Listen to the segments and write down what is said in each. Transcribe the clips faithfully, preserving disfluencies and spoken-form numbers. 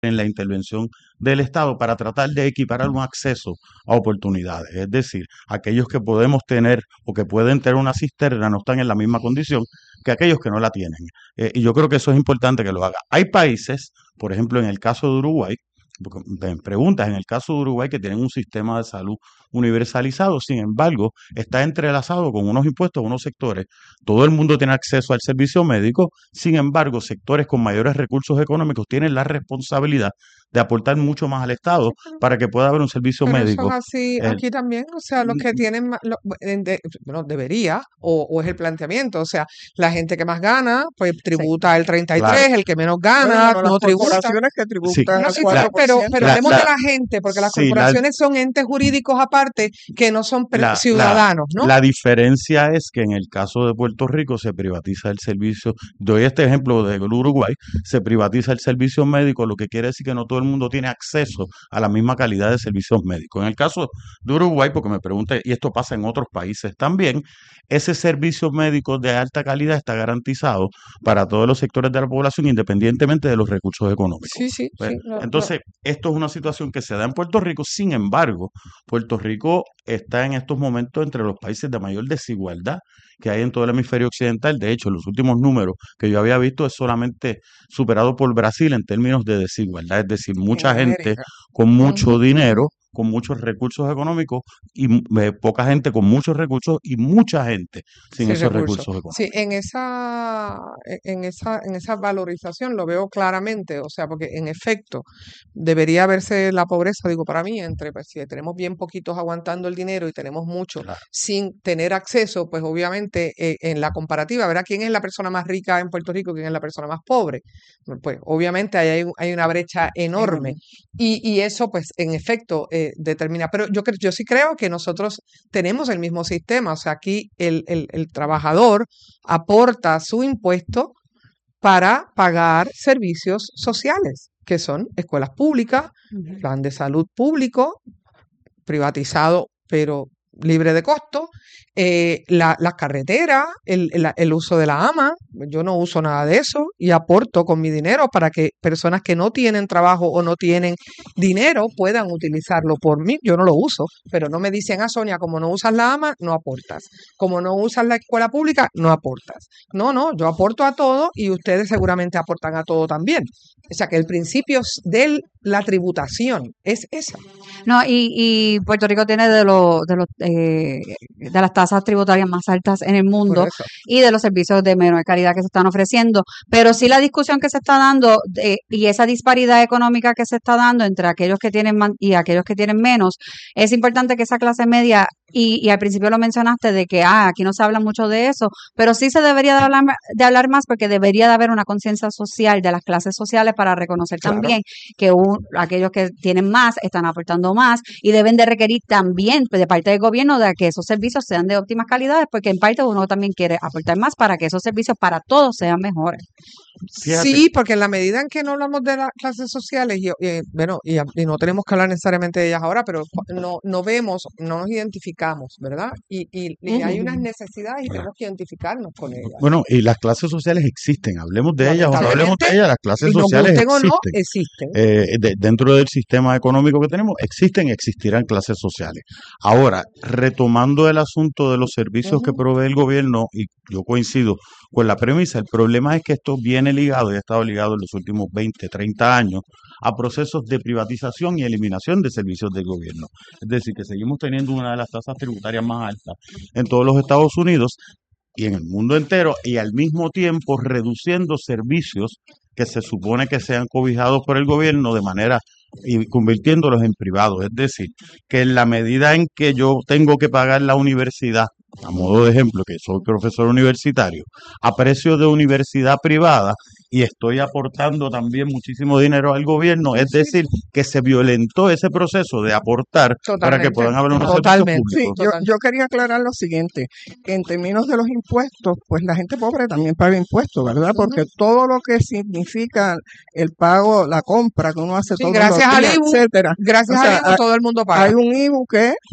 en la intervención del Estado para tratar de equiparar un acceso a oportunidades. Es decir, aquellos que podemos tener o que pueden tener una cisterna no están en la misma condición que aquellos que no la tienen. Eh, y yo creo que eso es importante que lo haga. Hay países, por ejemplo, en el caso de Uruguay, porque me preguntas, en el caso de Uruguay, que tienen un sistema de salud universalizado, sin embargo, está entrelazado con unos impuestos a unos sectores. Todo el mundo tiene acceso al servicio médico, sin embargo, sectores con mayores recursos económicos tienen la responsabilidad de aportar mucho más al Estado para que pueda haber un servicio Pero eso es médico. así Eh, aquí también, o sea, los que tienen, ma- lo- en de- bueno, debería, o, o es el planteamiento, o sea, la gente que más gana, pues Sí. tributa el treinta y claro, tres, el que menos Bueno, gana, pero las no tributa. corporaciones que sí, tributan No, al sí, sí, la, pero, cuatro por ciento. pero la, hablemos de la, la gente, porque las sí, la, corporaciones son entes jurídicos aparte que no son pre- La, la, ciudadanos, ¿no? la diferencia es que en el caso de Puerto Rico se privatiza el servicio, doy este ejemplo de Uruguay, se privatiza el servicio médico, lo que quiere decir que no todo el mundo tiene acceso a la misma calidad de servicios médicos. En el caso de Uruguay, porque me pregunté, y esto pasa en otros países también, ese servicio médico de alta calidad está garantizado para todos los sectores de la población independientemente de los recursos económicos. Sí, sí, Pues, sí. lo- lo- entonces, esto es una situación que se da en Puerto Rico, sin embargo, Puerto Rico está en estos momentos entre los países de mayor desigualdad que hay en todo el hemisferio occidental. De hecho, los últimos números que yo había visto es solamente superado por Brasil en términos de desigualdad. Es decir, en mucha gente América. con Ujú, mucho ujú. dinero, con muchos recursos económicos y m- eh, poca gente con muchos recursos y mucha gente sin Sin esos recursos. recursos Sí, económicos. en esa, e- en esa, en esa valorización lo veo claramente, o sea, porque en efecto debería verse la pobreza, digo, para mí, entre, pues si tenemos bien poquitos aguantando el dinero y tenemos mucho Claro. sin tener acceso, pues obviamente eh, en la comparativa, ¿verdad? ¿Quién es la persona más rica en Puerto Rico? ¿Quién es la persona más pobre? Pues obviamente ahí hay, un- hay una brecha enorme. Enorme. Y, y eso, pues, en efecto, eh, determina. Pero yo, cre- yo sí creo que nosotros tenemos el mismo sistema. O sea, aquí el, el, el trabajador aporta su impuesto para pagar servicios sociales, que son escuelas públicas, Ujú. plan de salud público, privatizado, pero libre de costo, eh, la- las carreteras, el, el- el uso de la AMA, yo no uso nada de eso y aporto con mi dinero para que personas que no tienen trabajo o no tienen dinero puedan utilizarlo por mí. Yo no lo uso, pero no me dicen, ah, Sonia, como no usas la AMA, no aportas. Como no usas la escuela pública, no aportas. No, no, yo aporto a todo y ustedes seguramente aportan a todo también. O sea que el principio de la tributación es esa. No, y, y Puerto Rico tiene de los de los eh, de las tasas tributarias más altas en el Por mundo eso. y de los servicios de menor calidad que se están ofreciendo. Pero sí la discusión que se está dando de- y esa disparidad económica que se está dando entre aquellos que tienen más y aquellos que tienen menos, es importante que esa clase media, y, y al principio lo mencionaste de que ah, aquí no se habla mucho de eso, pero sí se debería de hablar, ma- de hablar más porque debería de haber una conciencia social de las clases sociales para reconocer Claro. también que un- aquellos que tienen más están aportando más y deben de requerir también pues, de parte del gobierno de que esos servicios sean de óptimas calidades, porque en parte uno también quiere aportar más para que esos servicios para todos sean mejores. Fíjate, Sí, porque en la medida en que no hablamos de las clases sociales, y, y, bueno, y, a- y no tenemos que hablar necesariamente de ellas ahora, pero cu- no, no vemos, no nos identificamos, ¿verdad? Y, y, y hay unas Ujú. necesidades y claro. tenemos que identificarnos con ellas. Bueno, y las clases sociales existen, hablemos de ellas o no hablemos de Lamentablemente, ellas, las clases y nos sociales gusten o no, existen. existen. Eh, de- dentro del sistema económico que tenemos, existen y existirán clases sociales. Ahora, retomando el asunto de los servicios que Ujú. provee el gobierno, y yo coincido con la premisa, el problema es que esto viene ligado y ha estado ligado en los últimos veinte, treinta años a procesos de privatización y eliminación de servicios del gobierno. Es decir, que seguimos teniendo una de las tasas tributarias más altas en todos los Estados Unidos y en el mundo entero, y al mismo tiempo reduciendo servicios que se supone que sean cobijados por el gobierno de manera y convirtiéndolos en privados. Es decir, que en la medida en que yo tengo que pagar la universidad, a modo de ejemplo, que soy profesor universitario, a precio de universidad privada y estoy aportando también muchísimo dinero al gobierno, es Sí, decir, que se violentó ese proceso de aportar para que totalmente, puedan haber unos servicios totalmente, Sí, públicos. yo, total. yo quería aclarar lo siguiente, que en términos de los impuestos, pues la gente pobre también paga impuestos, ¿verdad? Porque Ujú. todo lo que significa el pago, la compra que uno hace Sí, todos los gracias al días, I B U, etcétera. O gracias al sea, I B U hay, todo el mundo hay paga. un I B U que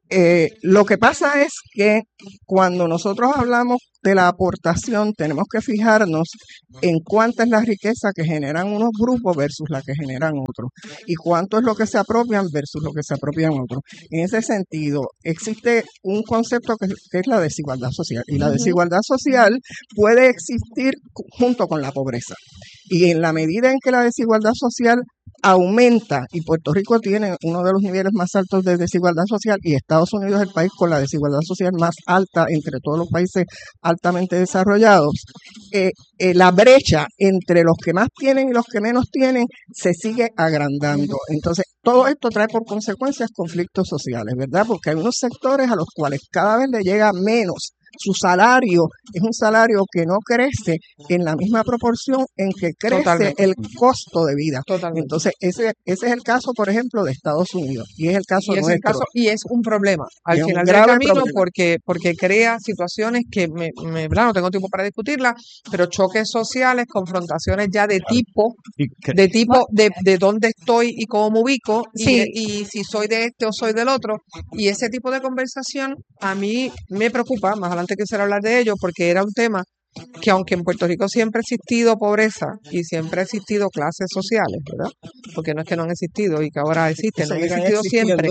Eh, lo que pasa es que cuando nosotros hablamos de la aportación, tenemos que fijarnos en cuánta es la riqueza que generan unos grupos versus la que generan otros, y cuánto es lo que se apropian versus lo que se apropian otros. En ese sentido, existe un concepto que, que es la desigualdad social, y la desigualdad social puede existir junto con la pobreza. Y en la medida en que la desigualdad social aumenta, y Puerto Rico tiene uno de los niveles más altos de desigualdad social, y Estados Unidos es el país con la desigualdad social más alta entre todos los países altamente desarrollados, eh, eh, la brecha entre los que más tienen y los que menos tienen se sigue agrandando. Entonces, todo esto trae por consecuencias conflictos sociales, ¿verdad? Porque hay unos sectores a los cuales cada vez le llega menos. Su salario es un salario que no crece en la misma proporción en que crece Totalmente. el costo de vida. Totalmente. Entonces, ese, ese es el caso, por ejemplo, de Estados Unidos, y es el caso y es nuestro. El caso, y es un problema al es final del camino porque, porque crea situaciones que, me, me, no tengo tiempo para discutirla, pero choques sociales, confrontaciones ya de tipo, de tipo de, de dónde estoy y cómo me ubico, sí. y, y si soy de este o soy del otro, y ese tipo de conversación a mí me preocupa. Más adelante quisiera hablar de ello, porque era un tema que, aunque en Puerto Rico siempre ha existido pobreza y siempre ha existido clases sociales, ¿verdad? Porque no es que no han existido y que ahora existen, no han existido siempre.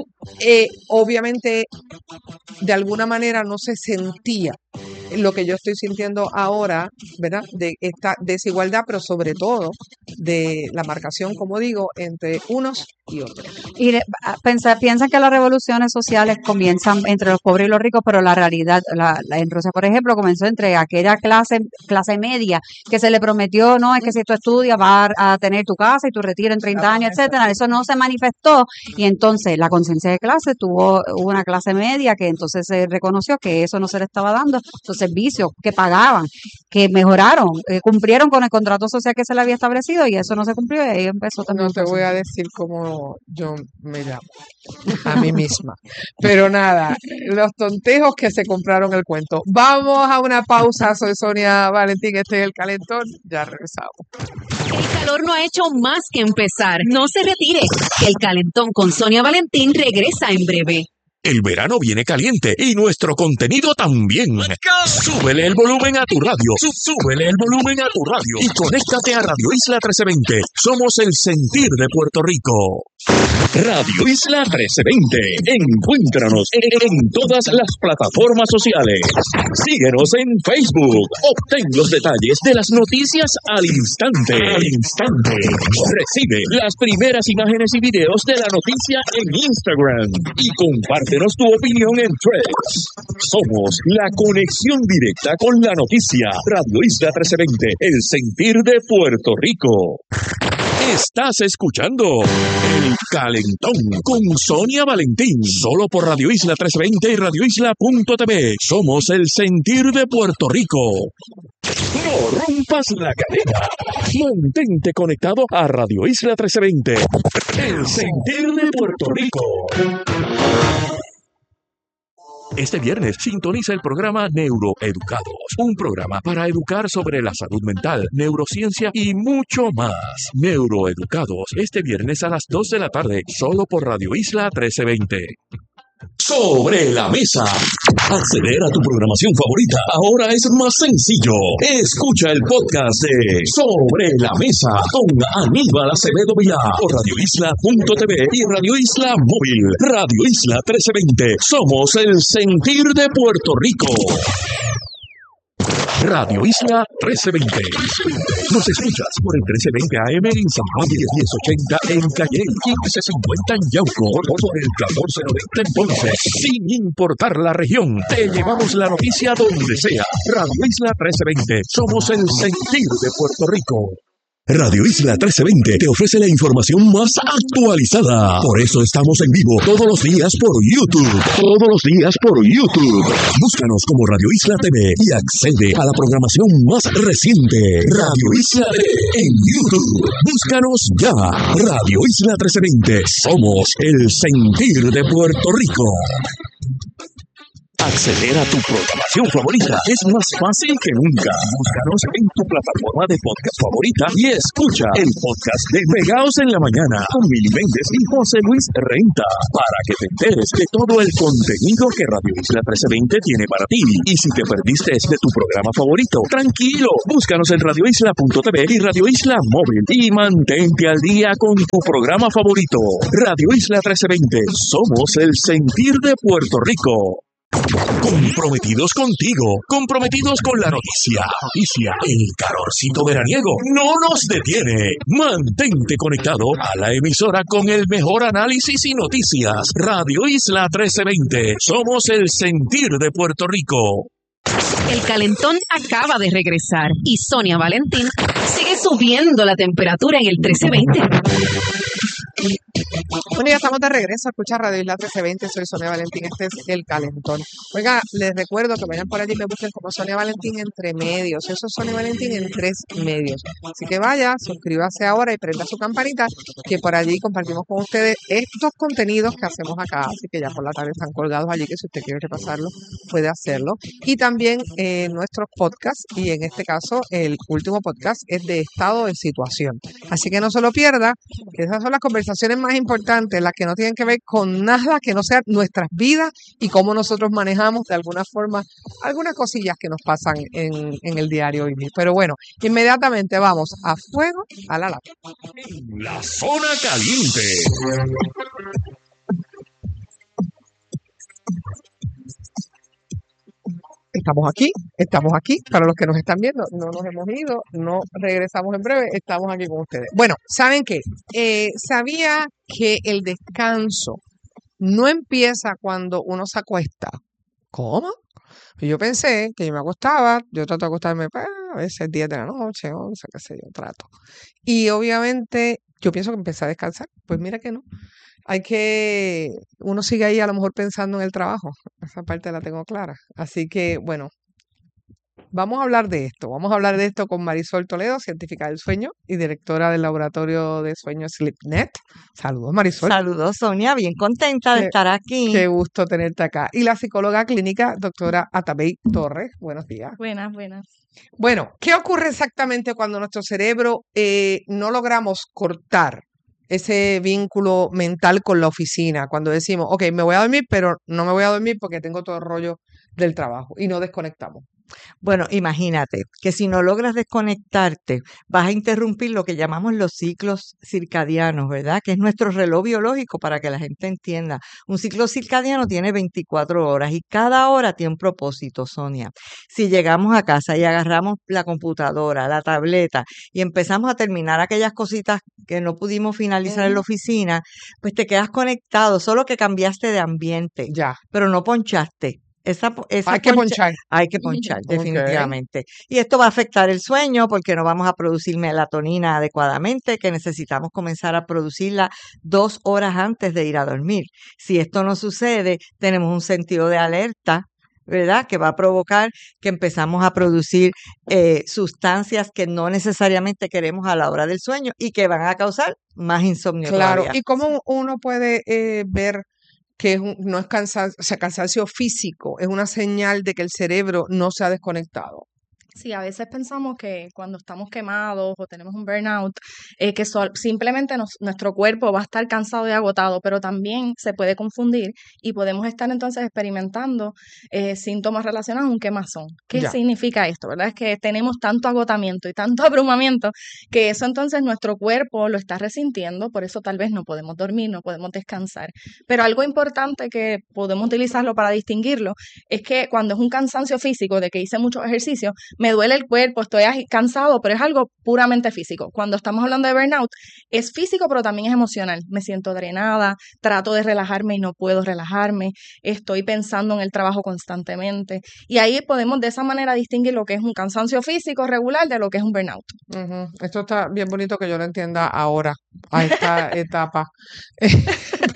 Eh, obviamente, de alguna manera no se sentía lo que yo estoy sintiendo ahora, ¿verdad? De esta desigualdad, pero sobre todo de la marcación, como digo, entre unos y otros. Y de, pensar, piensan que las revoluciones sociales comienzan entre los pobres y los ricos, pero la realidad, la, la en Rusia, por ejemplo, comenzó entre aquella clase clase media que se le prometió, no, es que si tú estudias vas a tener tu casa y tu retiro en treinta años, etcétera. Eso no se manifestó, y entonces la conciencia de clase tuvo una clase media que entonces se reconoció que eso no se le estaba dando, esos servicios que pagaban, que mejoraron, eh, cumplieron con el contrato social que se le había establecido, y eso no se cumplió, y ahí empezó también. No te voy a decir cómo yo me llamo a mí misma, pero nada, los tontejos que se compraron el cuento. Vamos a una pausa. Soy Sonia Valentín, este es El Calentón, ya regresamos. El calor no ha hecho más que empezar. No se retire. El Calentón con Sonia Valentín regresa en breve. El verano viene caliente y nuestro contenido también. Súbele el volumen a tu radio. Súbele el volumen a tu radio. Y conéctate a Radio Isla trece veinte. Somos el sentir de Puerto Rico. Radio Isla trece veinte. Encuéntranos en, en todas las plataformas sociales. Síguenos en Facebook. Obtén los detalles de las noticias al instante. Al instante. Recibe las primeras imágenes y videos de la noticia en Instagram. Y comparte tu opinión en Threads. Somos la conexión directa con la noticia. Radio Isla trece veinte, el sentir de Puerto Rico. Estás escuchando El Calentón con Sonia Valentín, solo por Radio Isla trece veinte y radio isla punto t v. Somos el sentir de Puerto Rico. No rompas la cadena. Mantente conectado a Radio Isla trece veinte, el sentir de Puerto Rico. Este viernes sintoniza el programa Neuroeducados, un programa para educar sobre la salud mental, neurociencia y mucho más. Neuroeducados, este viernes a las dos de la tarde, solo por Radio Isla trece veinte. Sobre la mesa. Acceder a tu programación favorita ahora es más sencillo. Escucha el podcast de Sobre la Mesa con Aníbal Acevedo Vilá por radio isla punto t v y Radio Isla Móvil. Radio Isla trece veinte. Somos el sentir de Puerto Rico. Radio Isla trece veinte. Nos escuchas por el trece veinte A M en San Juan y diez ochenta en Calle, quince cincuenta en Yauco, por el catorce noventa en Ponce. Sin importar la región, te llevamos la noticia donde sea. Radio Isla trece veinte. Somos el sentir de Puerto Rico. Radio Isla trece veinte te ofrece la información más actualizada. Por eso estamos en vivo todos los días por YouTube. Todos los días por YouTube. Búscanos como Radio Isla T V y accede a la programación más reciente. Radio Isla T V en YouTube. Búscanos ya. Radio Isla trece veinte. Somos el sentir de Puerto Rico. Acceder a tu programación favorita es más fácil que nunca. Búscanos en tu plataforma de podcast favorita y escucha el podcast de Pegaos en la Mañana con Mili Méndez y José Luis Renta para que te enteres de todo el contenido que Radio Isla trece veinte tiene para ti. Y si te perdiste de tu programa favorito, tranquilo, búscanos en radio isla punto t v y Radio Isla Móvil y mantente al día con tu programa favorito. Radio Isla trece veinte, somos el sentir de Puerto Rico. Comprometidos contigo, comprometidos con la noticia. Noticia, el calorcito veraniego no nos detiene. Mantente conectado a la emisora con el mejor análisis y noticias. Radio Isla trece veinte, somos el sentir de Puerto Rico. El calentón acaba de regresar y Sonia Valentín sigue subiendo la temperatura en el trece veinte. Bueno, ya estamos de regreso a escuchar Radio Isla trece veinte, soy Sonia Valentín, este es El Calentón. Oiga, les recuerdo que vayan por allí y me busquen como Sonia Valentín entre medios, eso es Sonia Valentín en tres medios. Así que vaya, suscríbase ahora y prenda su campanita, que por allí compartimos con ustedes estos contenidos que hacemos acá, así que ya por la tarde están colgados allí, que si usted quiere repasarlos puede hacerlo. Y también eh, nuestros podcasts, y en este caso el último podcast es de estado de situación. Así que no se lo pierda, que esas son las conversaciones más importantes, las que no tienen que ver con nada que no sea nuestras vidas y cómo nosotros manejamos de alguna forma algunas cosillas que nos pasan en, en el diario vivir. Pero bueno, inmediatamente vamos a fuego a la lata. La zona caliente. Estamos aquí, estamos aquí. Para los que nos están viendo, no nos hemos ido, no regresamos en breve, estamos aquí con ustedes. Bueno, ¿saben qué? Eh, sabía que el descanso no empieza cuando uno se acuesta. ¿Cómo? Y yo pensé que yo me acostaba, yo trato de acostarme pues, a veces diez de la noche, once, qué sé yo, trato. Y obviamente yo pienso que empecé a descansar. Pues mira que no. Hay que, uno sigue ahí a lo mejor pensando en el trabajo. Esa parte la tengo clara. Así que, bueno, vamos a hablar de esto. Vamos a hablar de esto con Marisol Toledo, científica del sueño y directora del laboratorio de sueño SleepNet. Saludos, Marisol. Saludos, Sonia. Bien contenta de Qué- estar aquí. Qué gusto tenerte acá. Y la psicóloga clínica, doctora Atabey Torres. Buenos días. Buenas, buenas. Bueno, ¿qué ocurre exactamente cuando nuestro cerebro eh, no logramos cortar ese vínculo mental con la oficina? Cuando decimos, ok, me voy a dormir, pero no me voy a dormir porque tengo todo el rollo del trabajo y no desconectamos. Bueno, imagínate que si no logras desconectarte, vas a interrumpir lo que llamamos los ciclos circadianos, ¿verdad? Que es nuestro reloj biológico para que la gente entienda. Un ciclo circadiano tiene veinticuatro horas y cada hora tiene un propósito, Sonia. Si llegamos a casa y agarramos la computadora, la tableta y empezamos a terminar aquellas cositas que no pudimos finalizar en la oficina, pues te quedas conectado, solo que cambiaste de ambiente, Ya, pero no ponchaste. Esa, po- esa hay que poncha- ponchar. Hay que ponchar, Ok. definitivamente. Y esto va a afectar el sueño porque no vamos a producir melatonina adecuadamente, que necesitamos comenzar a producirla dos horas antes de ir a dormir. Si esto no sucede, tenemos un sentido de alerta, ¿verdad? Que va a provocar que empezamos a producir eh, sustancias que no necesariamente queremos a la hora del sueño y que van a causar más insomnio Claro. todavía. ¿Y cómo uno puede eh, ver que es un- no es cansancio, o sea, cansancio físico, es una señal de que el cerebro no se ha desconectado? Sí, a veces pensamos que cuando estamos quemados o tenemos un burnout, eh, que sol- simplemente nos- nuestro cuerpo va a estar cansado y agotado, pero también se puede confundir y podemos estar entonces experimentando eh, síntomas relacionados a un quemazón. ¿Qué Ya. significa esto? ¿Verdad? Es que tenemos tanto agotamiento y tanto abrumamiento que eso entonces nuestro cuerpo lo está resintiendo, por eso tal vez no podemos dormir, no podemos descansar. Pero algo importante que podemos utilizarlo para distinguirlo es que cuando es un cansancio físico de que hice mucho ejercicio, me duele el cuerpo, estoy agi- cansado, pero es algo puramente físico. Cuando estamos hablando de burnout, es físico, pero también es emocional. Me siento drenada, trato de relajarme y no puedo relajarme, estoy pensando en el trabajo constantemente. Y ahí podemos de esa manera distinguir lo que es un cansancio físico regular de lo que es un burnout. Ujú. Esto está bien bonito que yo lo entienda ahora, a esta etapa.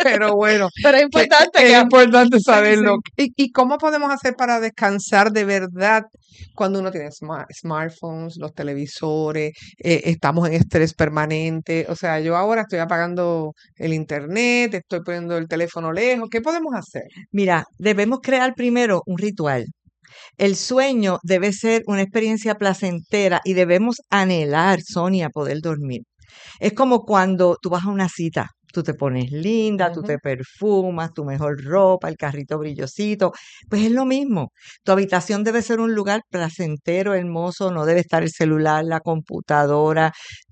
Pero bueno, Pero es importante es que... importante saberlo. sí. ¿Y, y cómo podemos hacer para descansar de verdad cuando uno tiene smart- smartphones, los televisores, eh, estamos en estrés permanente? O sea, yo ahora estoy apagando el internet, estoy poniendo el teléfono lejos. ¿Qué podemos hacer? Mira, debemos crear primero un ritual. El sueño debe ser una experiencia placentera y debemos anhelar, Sonia, poder dormir. Es como cuando tú vas a una cita, tú te pones linda, tú Ujú. te perfumas, tu mejor ropa, el carrito brillosito. Pues es lo mismo. Tu habitación debe ser un lugar placentero, hermoso, no debe estar el celular, la computadora.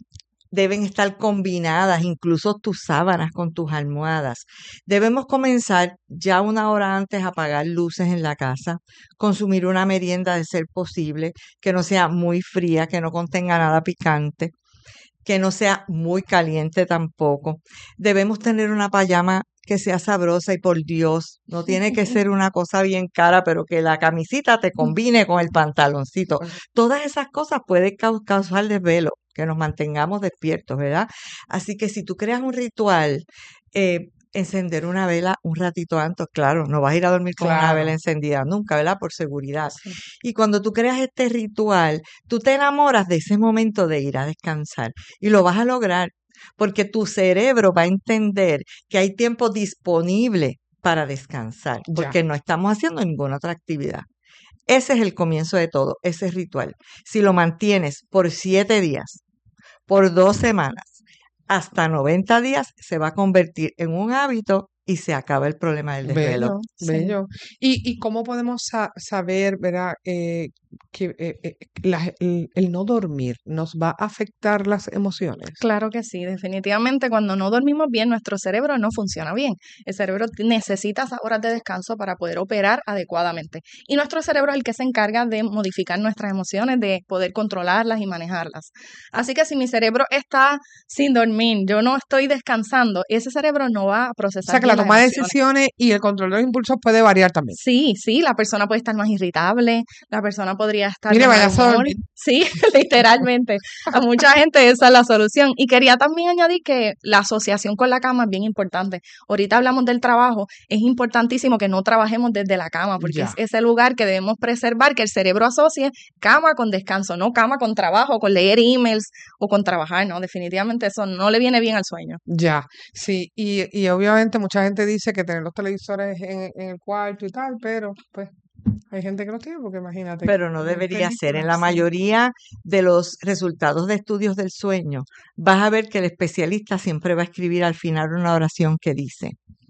Deben estar combinadas, incluso tus sábanas con tus almohadas. Debemos comenzar ya una hora antes a apagar luces en la casa, consumir una merienda de ser posible, que no sea muy fría, que no contenga nada picante, que no sea muy caliente tampoco. Debemos tener una pijama que sea sabrosa y por Dios, no tiene que ser una cosa bien cara, pero que la camisita te combine con el pantaloncito. Todas esas cosas pueden cau- causar desvelo, que nos mantengamos despiertos, ¿verdad? Así que si tú creas un ritual, eh, encender una vela un ratito antes, claro, no vas a ir a dormir con una Claro. vela encendida nunca, ¿verdad? Por seguridad. Sí. Y cuando tú creas este ritual, tú te enamoras de ese momento de ir a descansar y lo vas a lograr porque tu cerebro va a entender que hay tiempo disponible para descansar, Ya. porque no estamos haciendo ninguna otra actividad. Ese es el comienzo de todo, ese ritual. Si lo mantienes por siete días, por dos semanas, hasta noventa días, se va a convertir en un hábito y se acaba el problema del desvelo. Bello, Sí. bello. ¿Y, y cómo podemos sa- saber, verdad, eh, que eh, eh, la- el, el no dormir nos va a afectar las emociones? Claro que sí, definitivamente cuando no dormimos bien, nuestro cerebro no funciona bien. El cerebro t- necesita esas horas de descanso para poder operar adecuadamente. Y nuestro cerebro es el que se encarga de modificar nuestras emociones, de poder controlarlas y manejarlas. Así que si mi cerebro está sin dormir, yo no estoy descansando, ese cerebro no va a O procesar sea, que bien la las toma de emociones. decisiones y el control de los impulsos puede variar también. Sí, sí, la persona puede estar más irritable, la persona podría estar Mire, de mal vayas a humor. dormir. Sí, literalmente. A mucha gente esa es la solución. Y quería también añadir que la asociación con la cama es bien importante. Ahorita hablamos del trabajo, es importantísimo que no trabajemos desde la cama, porque Ya. es ese lugar que debemos preservar, que el cerebro asocie cama con descanso, no cama con trabajo, con leer emails o con trabajar, no, definitivamente eso no le viene bien al sueño. Ya, sí, y, y obviamente mucha gente dice que tener los televisores en, en el cuarto y tal, pero pues hay gente que los tiene porque imagínate, Pero no ver debería ser. En la películas, sí. mayoría de los resultados de estudios del sueño, vas a ver que el especialista siempre va a escribir al final una oración que dice,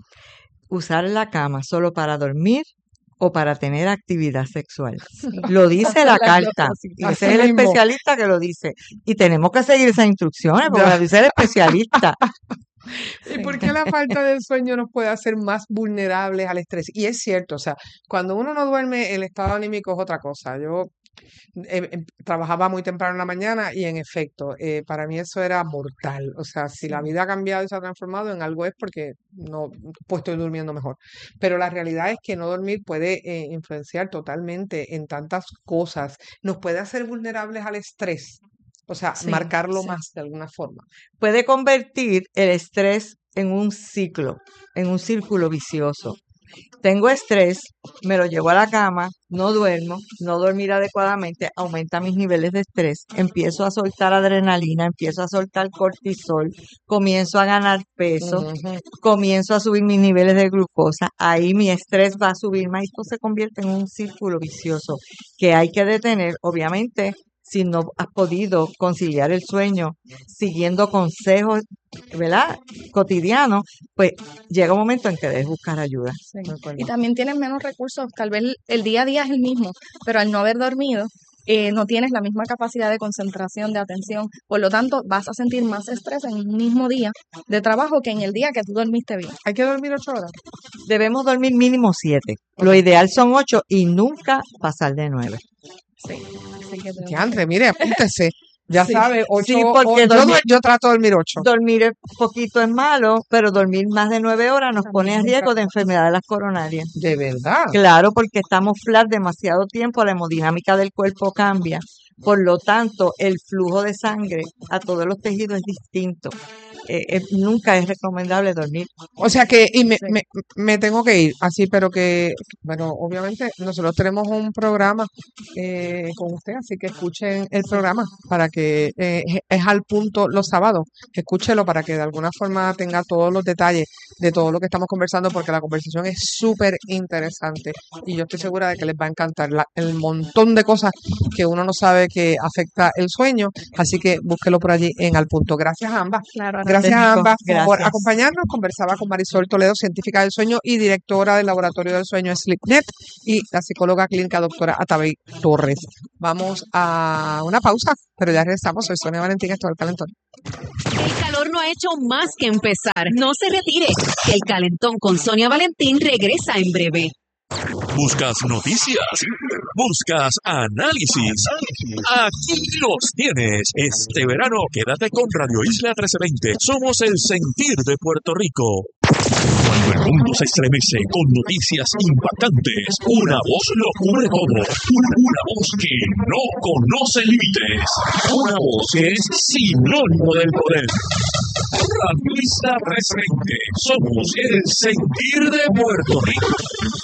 usar la cama solo para dormir o para tener actividad sexual. Sí. Lo dice la Las dos carta cosas. y Así ese es el mismo. especialista que lo dice. Y tenemos que seguir esas instrucciones porque Ya. lo dice el especialista. ¿Y Sí. por qué la falta de sueño nos puede hacer más vulnerables al estrés? Y es cierto, o sea, cuando uno no duerme, el estado anímico es otra cosa. Yo eh, em, trabajaba muy temprano en la mañana y en efecto, eh, para mí eso era mortal. O sea, si la Sí. vida ha cambiado y se ha transformado en algo es porque no pues estoy durmiendo mejor. Pero la realidad es que no dormir puede eh, influenciar totalmente en tantas cosas. Nos puede hacer vulnerables al estrés. O sea, Sí, marcarlo sí. más de alguna forma. Puede convertir el estrés en un ciclo, en un círculo vicioso. Tengo estrés, me lo llevo a la cama, no duermo, no dormir adecuadamente, aumenta mis niveles de estrés, empiezo a soltar adrenalina, empiezo a soltar cortisol, comienzo a ganar peso, Ujú. comienzo a subir mis niveles de glucosa, ahí mi estrés va a subir más y esto se convierte en un círculo vicioso que hay que detener, obviamente. Si no has podido conciliar el sueño siguiendo consejos, ¿verdad? Cotidianos, pues llega un momento en que debes buscar ayuda. Sí. De acuerdo. Y también tienes menos recursos, tal vez el- el día a día es el mismo, pero al no haber dormido, eh, no tienes la misma capacidad de concentración, de atención, por lo tanto vas a sentir más estrés en un mismo día de trabajo que en el día que tú dormiste bien. Hay que dormir ocho horas. Debemos dormir mínimo siete. Lo Ok. ideal son ocho y nunca pasar de nueve. Sí, así que tenemos que- Diantre, mire, apúntese. Ya Sí, sabe, ocho, sí, porque o- yo, dormir- duer- yo trato de dormir ocho. Dormir poquito es malo, pero dormir más de nueve horas nos pone a También riesgo de enfermedad de las coronarias. De verdad. Claro, porque estamos flat demasiado tiempo, la hemodinámica del cuerpo cambia. Por lo tanto, el flujo de sangre a todos los tejidos es distinto. eh, eh, nunca es recomendable dormir. O sea que, y me, Sí. me, me tengo que ir, así, pero que, bueno, obviamente nosotros tenemos un programa eh, con usted, así que escuchen el programa para que eh, es es al punto los sábados, escúchelo para que de alguna forma tenga todos los detalles de todo lo que estamos conversando, porque la conversación es súper interesante y yo estoy segura de que les va a encantar la- el montón de cosas que uno no sabe que afecta el sueño, así que búsquelo por allí en Al Punto. Gracias a ambas. Claro, Gracias a Nico, ambas por gracias. acompañarnos. Conversaba con Marisol Toledo, científica del sueño y directora del Laboratorio del Sueño SleepNet, y la psicóloga clínica doctora Atabey Torres. Vamos a una pausa, pero ya regresamos. Soy Sonia Valentín, esto es El Calentón. El calor no ha hecho más que empezar. No se retire, que el calentón con Sonia Valentín regresa en breve. Buscas noticias, buscas análisis. Aquí los tienes. Este verano quédate con Radio Isla trece veinte. Somos el sentir de Puerto Rico. Cuando el mundo se estremece con noticias impactantes, una voz lo cubre todo. Una, una voz que no conoce límites. Una voz que es sinónimo del poder. Radio Isla trece veinte. Somos el sentir de Puerto Rico.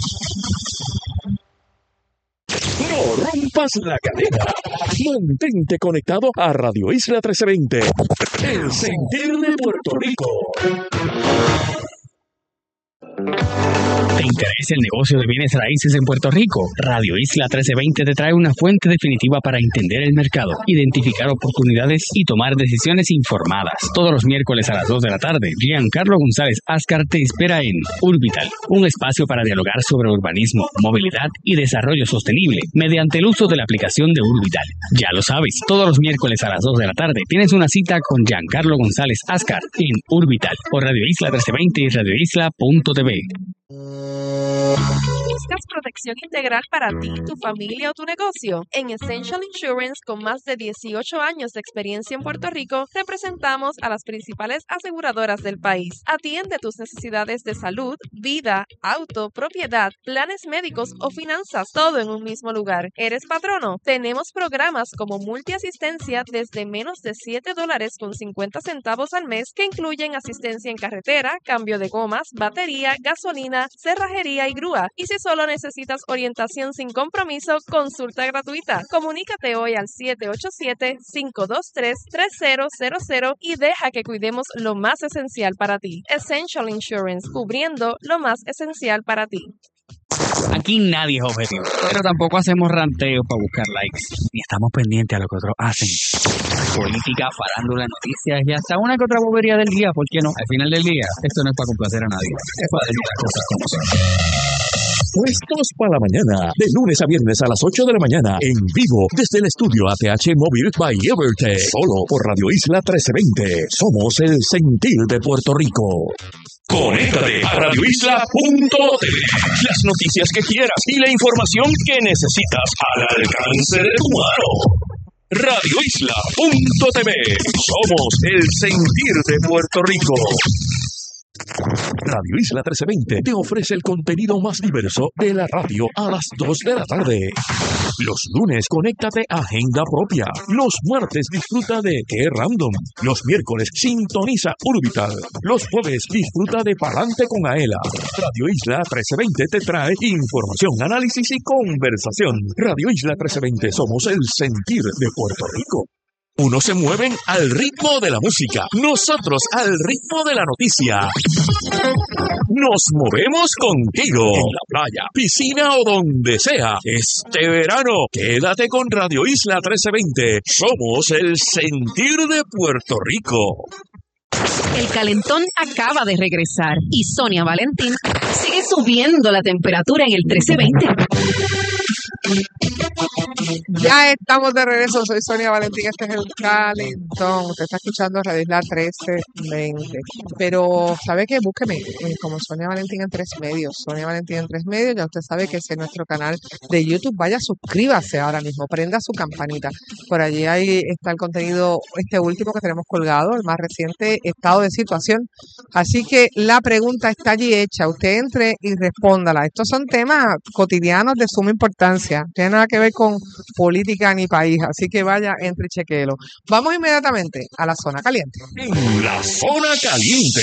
No rompas la cadena. Mantente conectado a Radio Isla trece veinte. El sentir de Puerto Rico. ¿Te interesa el negocio de bienes raíces en Puerto Rico? Radio Isla trece veinte te trae una fuente definitiva para entender el mercado, identificar oportunidades y tomar decisiones informadas. Todos los miércoles a las dos de la tarde, Giancarlo González Ascar te espera en Urbital, un espacio para dialogar sobre urbanismo, movilidad y desarrollo sostenible mediante el uso de la aplicación de Urbital. Ya lo sabes, todos los miércoles a las dos de la tarde tienes una cita con Giancarlo González Ascar en Urbital por Radio Isla trece veinte y radio isla punto t v. ¿Buscas protección integral para ti, tu familia o tu negocio? En Essential Insurance, con más de dieciocho años de experiencia en Puerto Rico, representamos a las principales aseguradoras del país. Atiende tus necesidades de salud, vida, auto, propiedad, planes médicos o finanzas, todo en un mismo lugar. ¿Eres patrono? Tenemos programas como multiasistencia desde menos de siete dólares con cincuenta centavos al mes, que incluyen asistencia en carretera, cambio de gomas, batería, gasolina, cerrajería y grúa. Y si solo necesitas orientación sin compromiso, consulta gratuita. Comunícate hoy al siete ocho siete, cinco dos tres, tres cero cero cero y deja que cuidemos lo más esencial para ti. Essential Insurance, cubriendo lo más esencial para ti. Aquí nadie es objetivo, pero tampoco hacemos ranteos para buscar likes, ni estamos pendientes a lo que otros hacen. Política, farándula, noticias y hasta una que otra bobería del día, ¿por qué no? Al final del día, esto no es para complacer a nadie, es para decir las cosas como son. Puestos para la mañana, de lunes a viernes a las ocho de la mañana, en vivo, desde el estudio A T H Móvil by Evertech, solo por Radio Isla trece veinte. Somos el sentir de Puerto Rico. Conéctate a radio isla punto t v. Las noticias que quieras y la información que necesitas al alcance de tu mano. radio isla punto t v. Somos el sentir de Puerto Rico. Radio Isla trece veinte te ofrece el contenido más diverso de la radio a las dos de la tarde. Los lunes, conéctate a Agenda Propia. Los martes, disfruta de Qué Random. Los miércoles, sintoniza Urbital. Los jueves, disfruta de Palante con Aela. Radio Isla trece veinte te trae información, análisis y conversación. Radio Isla trece veinte, somos el sentir de Puerto Rico. Unos se mueven al ritmo de la música, nosotros al ritmo de la noticia. Nos movemos contigo, en la playa, piscina o donde sea. Este verano, quédate con Radio Isla trece veinte. Somos el sentir de Puerto Rico. El calentón acaba de regresar y Sonia Valentín sigue subiendo la temperatura en el trece veinte. Ya estamos de regreso, soy Sonia Valentín, este es El Calentón. Usted está escuchando Radio Isla trece veinte. Pero, ¿sabe qué? Búsqueme eh, como Sonia Valentín en tres medios. Sonia Valentín en tres medios, ya usted sabe que ese es nuestro canal de YouTube. Vaya, suscríbase ahora mismo, prenda su campanita. Por allí ahí está el contenido, este último que tenemos colgado, el más reciente estado de situación. Así que la pregunta está allí hecha. Usted entre y respóndala. Estos son temas cotidianos de suma importancia. No tiene nada que ver con política ni país. Así que vaya, entre y chequelo. Vamos inmediatamente a la zona caliente. En la zona caliente.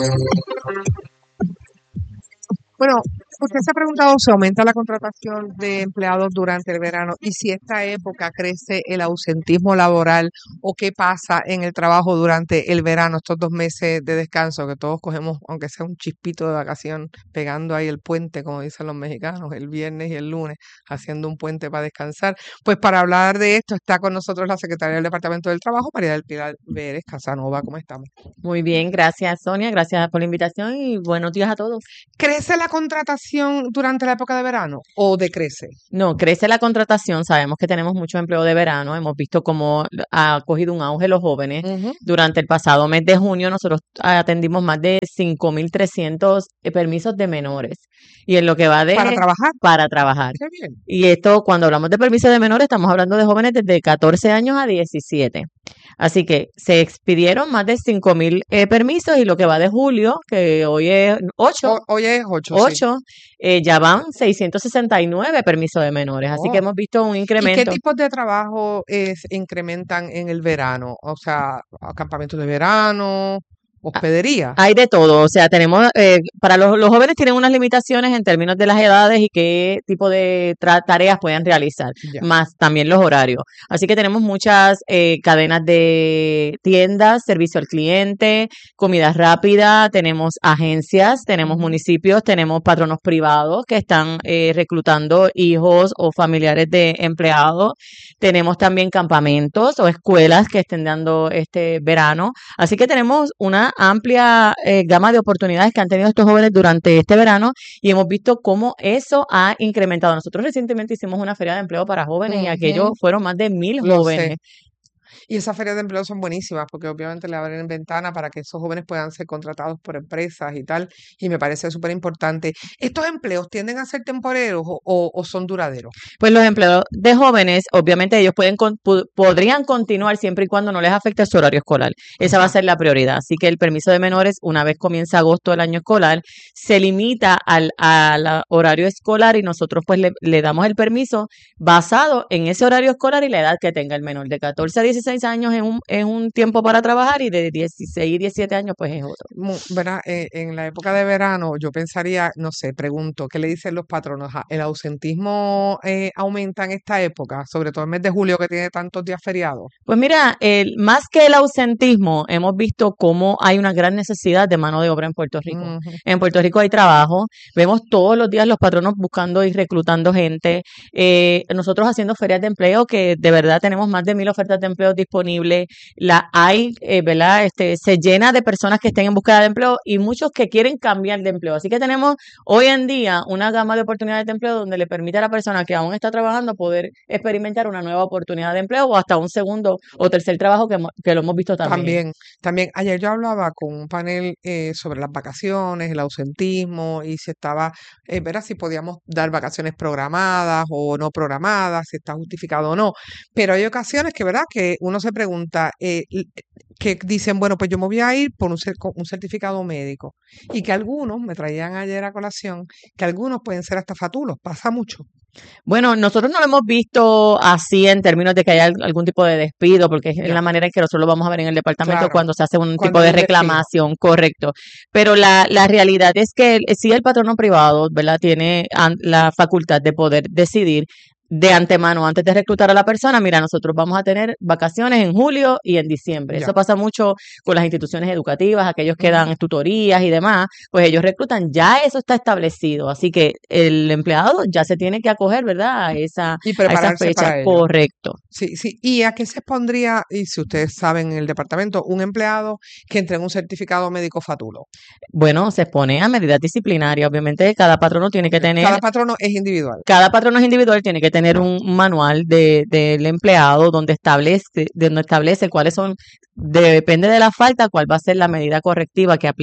Bueno, usted se ha preguntado si aumenta la contratación de empleados durante el verano y si esta época crece el ausentismo laboral o qué pasa en el trabajo durante el verano, estos dos meses de descanso que todos cogemos, aunque sea un chispito de vacación, pegando ahí el puente, como dicen los mexicanos, el viernes y el lunes, haciendo un puente para descansar. Pues para hablar de esto está con nosotros la secretaria del Departamento del Trabajo, María del Pilar Vélez Casanova. ¿Cómo estamos? Muy bien, gracias Sonia, gracias por la invitación y buenos días a todos. ¿Crece la contratación durante la época de verano o decrece? No, crece la contratación, sabemos que tenemos mucho empleo de verano, hemos visto cómo ha cogido un auge los jóvenes. Ujú. Durante el pasado mes de junio nosotros atendimos más de cinco mil trescientos permisos de menores y en lo que va de... ¿Para trabajar? Para trabajar. Qué bien. Y esto, cuando hablamos de permisos de menores, estamos hablando de jóvenes desde catorce años a diecisiete. Así que se expidieron más de cinco mil eh, permisos y lo que va de julio, que hoy es ocho, Ho- Hoy es ocho, sí. ocho eh, ya van seiscientos sesenta y nueve permisos de menores. Así Oh. que hemos visto un ¿Y qué incremento. tipos de trabajo eh, se incrementan en el verano? O sea, acampamentos de verano, hospedería. Hay de todo, o sea, tenemos, eh, para los, los jóvenes tienen unas limitaciones en términos de las edades y qué tipo de tra- tareas pueden realizar, Ya. más también los horarios. Así que tenemos muchas eh, cadenas de tiendas, servicio al cliente, comida rápida, tenemos agencias, tenemos Ujú. municipios, tenemos patronos privados que están eh, reclutando hijos o familiares de empleados, tenemos también campamentos o escuelas que estén dando este verano. Así que tenemos una amplia eh, gama de oportunidades que han tenido estos jóvenes durante este verano y hemos visto cómo eso ha incrementado. Nosotros recientemente hicimos una feria de empleo para jóvenes y aquello Ujú. fueron más de mil Lo sé. jóvenes. Y esas ferias de empleo son buenísimas porque obviamente le abren ventana para que esos jóvenes puedan ser contratados por empresas y tal. Y me parece súper importante. ¿Estos empleos tienden a ser temporeros o, o- o son duraderos? Pues los empleados de jóvenes, obviamente ellos pueden con- pu- podrían continuar siempre y cuando no les afecte su horario escolar. Esa va a Ajá. ser la prioridad. Así que el permiso de menores, una vez comienza agosto del año escolar, se limita al, al horario escolar y nosotros pues le, le damos el permiso basado en ese horario escolar y la edad que tenga el menor. De catorce a dieciséis años es un, es un tiempo para trabajar y de dieciséis y diecisiete años pues es otro. Mu- ¿Verdad? Eh, en la época de verano, yo pensaría, no sé, pregunto, ¿qué le dicen los patronos? Ah, ¿El ausentismo eh, aumenta en esta época, sobre todo el mes de julio que tiene tantos días feriados? Pues mira, el, más que el ausentismo, hemos visto cómo hay una gran necesidad de mano de obra en Puerto Rico. Ujú. En Puerto Rico hay trabajo, vemos todos los días los patronos buscando y reclutando gente. Eh, nosotros haciendo ferias de empleo, que de verdad tenemos más de mil ofertas de empleo disponibles. La hay, eh, ¿verdad? Este, se llena de personas que estén en búsqueda de empleo y muchos que quieren cambiar de empleo. Así que tenemos hoy en día una gama de oportunidades de empleo donde le permite a la persona que aún está trabajando poder experimentar una nueva oportunidad de empleo o hasta un segundo o tercer trabajo que, hemo- que lo hemos visto también. También, también, ayer yo hablaba con un panel eh, sobre las vacaciones, el ausentismo y si estaba, eh, ver si podíamos dar vacaciones programadas o no programadas, si está justificado o no. Pero hay ocasiones que, ¿verdad? Que uno se pregunta, eh, l- que dicen, bueno, pues yo me voy a ir por un, cer- con un certificado médico y que algunos, me traían ayer a colación, que algunos pueden ser hasta fatulos, pasa mucho. Bueno, nosotros no lo hemos visto así en términos de que haya al- algún tipo de despido, porque es Ya. la manera en que nosotros lo vamos a ver en el departamento Claro, cuando se hace un tipo cuando de hay un despido. reclamación, correcto. Pero la, la realidad es que el- sí el patrono privado, ¿verdad? Tiene an- la facultad de poder decidir de antemano, antes de reclutar a la persona, mira, nosotros vamos a tener vacaciones en julio y en diciembre. Ya. Eso pasa mucho con las instituciones educativas, aquellos que Ujú. dan tutorías y demás, pues ellos reclutan, ya eso está establecido, así que el empleado ya se tiene que acoger, ¿verdad? A esa, Y a esa prepararse fecha, para ello. correcto. Sí, sí. ¿Y a qué se expondría, y si ustedes saben en el departamento, un empleado que entregue un certificado médico fatulo? Bueno, se expone a medidas disciplinarias, obviamente cada patrono tiene que Ok, tener cada patrono es individual. Cada patrono es individual, tiene que tener un manual de, del empleado donde establece, donde establece cuáles son, depende de la falta, cuál va a ser la medida correctiva que aplique.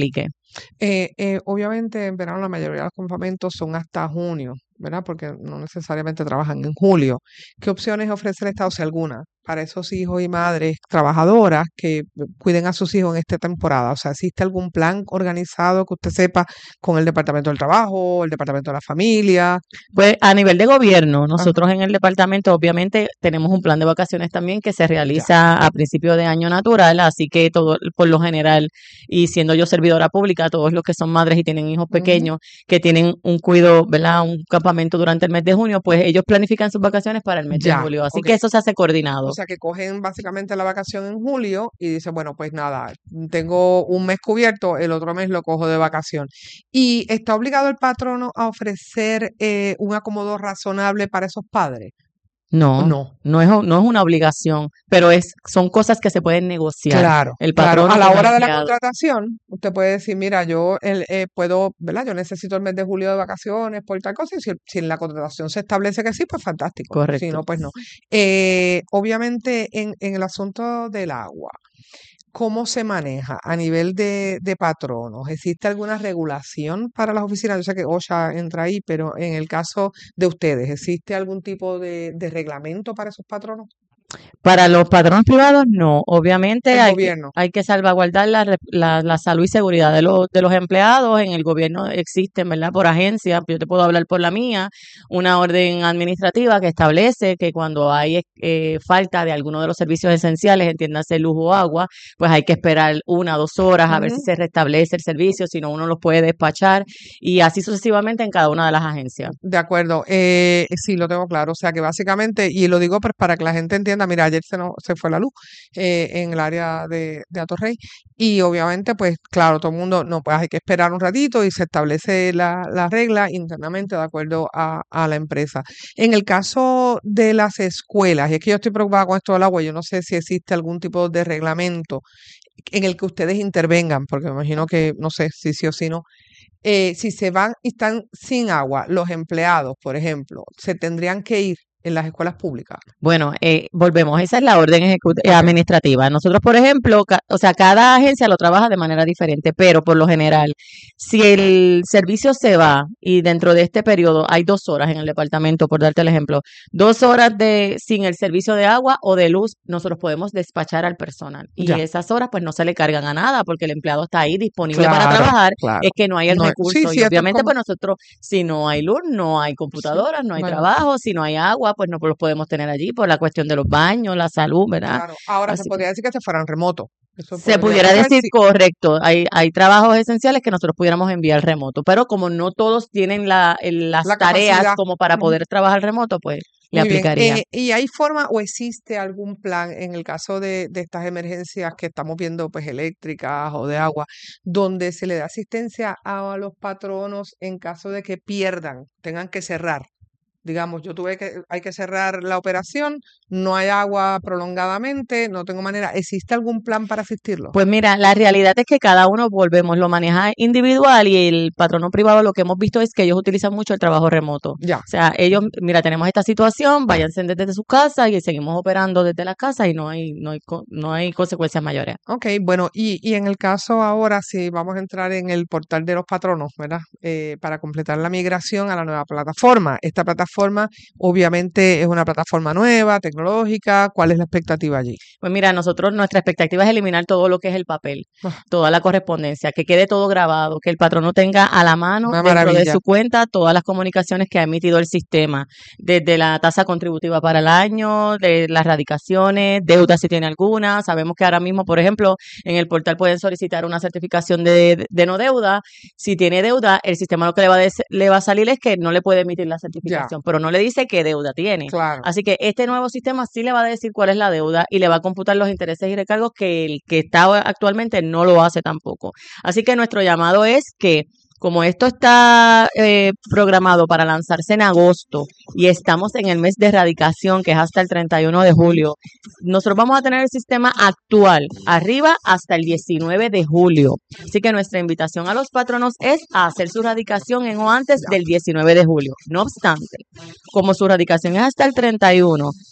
Eh, eh, obviamente en verano la mayoría de los campamentos son hasta junio, ¿verdad? Porque no necesariamente trabajan en julio. ¿Qué opciones ofrece el Estado, si alguna, para esos hijos y madres trabajadoras que cuiden a sus hijos en esta temporada? O sea, ¿existe algún plan organizado que usted sepa con el Departamento del Trabajo, el Departamento de la Familia? Pues a nivel de gobierno, Ajá, nosotros en el departamento obviamente tenemos un plan de vacaciones también que se ya. realiza a principio de año natural, así que todo, por lo general, y siendo yo servidora pública, todos los que son madres y tienen hijos Ujú. pequeños que tienen un cuido, ¿verdad? Un campamento durante el mes de junio, pues ellos planifican sus vacaciones para el mes de Ya, julio, así ok. que eso se hace O coordinado. sea, que cogen básicamente la vacación en julio y dicen, bueno, pues nada, tengo un mes cubierto, el otro mes lo cojo de vacación. ¿Y está obligado el patrono a ofrecer eh, un acomodo razonable para esos padres? ¿O No, no? no es, no es una obligación, pero es, son cosas que se pueden negociar. Claro, El claro. patrono A la con el hora de la empleado. contratación, usted puede decir, mira, yo el, eh, puedo, ¿verdad? Yo necesito el mes de julio de vacaciones por tal cosa, y si, si en la contratación se establece que sí, pues fantástico. Si Correcto. no, pues no. Eh, obviamente, en, en el asunto del agua, ¿cómo se maneja a nivel de, de patronos? ¿Existe alguna regulación para las oficinas? Yo sé que OSHA entra ahí, pero en el caso de ustedes, ¿existe algún tipo de, de reglamento para esos patronos? Para los patronos privados, no. Obviamente El hay que, gobierno. hay que salvaguardar la, re- la, la salud y seguridad de los, de los empleados. En el gobierno existen, ¿verdad? Por agencia, yo te puedo hablar por la mía, una orden administrativa que establece que cuando hay eh, falta de alguno de los servicios esenciales, entiéndase luz o agua, pues hay que esperar una o dos horas a ver si Ujú. se restablece el servicio, si no uno los puede despachar y así sucesivamente en cada una de las agencias. De acuerdo, eh, sí, lo tengo claro. O sea que básicamente, y lo digo pues para que la gente entienda, mira, ayer se, nos, se fue la luz eh, en el área de, de Atorrey, y obviamente, pues claro, todo el mundo, no, pues hay que esperar un ratito y se establece la, la regla internamente de acuerdo a, a la empresa. En el caso de las escuelas, y es que yo estoy preocupada con esto del agua, yo no sé si existe algún tipo de reglamento en el que ustedes intervengan, porque me imagino que, no sé si sí o si no. Eh, si se van y están sin agua, los empleados, por ejemplo, se tendrían que ir en las escuelas públicas. Bueno, eh, volvemos, esa es la orden ejecu- eh, Ok, administrativa. Nosotros, por ejemplo, ca- o sea, cada agencia lo trabaja de manera diferente, pero por lo general, si el servicio se va y dentro de este periodo hay dos horas en el departamento, por darte el ejemplo, dos horas de sin el servicio de agua o de luz, nosotros podemos despachar al personal. Y ya, esas horas pues no se le cargan a nada porque el empleado está ahí disponible para claro, trabajar, claro. es que no hay el No, sí, recurso. sí, Y esto es obviamente como, pues nosotros, si no hay luz, no hay sí, computadoras, no hay bueno, trabajo, si no hay agua, pues no los podemos tener allí por la cuestión de los baños, la salud, ¿verdad? claro. Ahora se Así que podría decir que se fueran remoto. Eso se podría pudiera pasar, decir sí. correcto, hay, hay trabajos esenciales que nosotros pudiéramos enviar remoto, pero como no todos tienen la, el- las La tareas capacidad. como para Ujú. poder trabajar remoto, pues le Muy bien. aplicaría. Eh, ¿y hay forma o existe algún plan en el caso de, de estas emergencias que estamos viendo, pues eléctricas o de agua, donde se le da asistencia a los patronos en caso de que pierdan, tengan que cerrar? Digamos, yo tuve que, hay que cerrar la operación, no hay agua prolongadamente, no tengo manera. ¿Existe algún plan para asistirlo? Pues mira, la realidad es que cada uno, volvemos, lo maneja individual y el patrono privado lo que hemos visto es que ellos utilizan mucho el trabajo remoto. Ya. O sea, ellos, mira, tenemos esta situación, váyanse desde sus casas y seguimos operando desde la casa y no hay, no hay, co- no hay consecuencias mayores. Ok, bueno, y, y en el caso ahora, si vamos a entrar en el portal de los patronos, ¿verdad? Eh, para completar la migración a la nueva plataforma. Esta plataforma, obviamente, es una plataforma nueva, tecnológica. ¿Cuál es la expectativa allí? Pues mira, nosotros, nuestra expectativa es eliminar todo lo que es el papel, Ah, toda la correspondencia, que quede todo grabado, que el patrono tenga a la mano una dentro de maravilla. su cuenta todas las comunicaciones que ha emitido el sistema, desde la tasa contributiva para el año, de las radicaciones, deudas si tiene alguna. Sabemos que ahora mismo, por ejemplo, en el portal pueden solicitar una certificación de, de no deuda. Si tiene deuda, el sistema lo que le va, a des- le va a salir es que no le puede emitir la Ya, certificación, pero no le dice qué deuda tiene. claro. Así que este nuevo sistema sí le va a decir cuál es la deuda y le va a computar los intereses y recargos que el que está actualmente no lo hace tampoco. Así que nuestro llamado es que como esto está eh, programado para lanzarse en agosto y estamos en el mes de erradicación, que es hasta el treinta y uno de julio, nosotros vamos a tener el sistema actual arriba hasta el diecinueve de julio. Así que nuestra invitación a los patronos es a hacer su radicación en o antes Ya, del diecinueve de julio. No obstante, como su radicación es hasta el treinta y uno,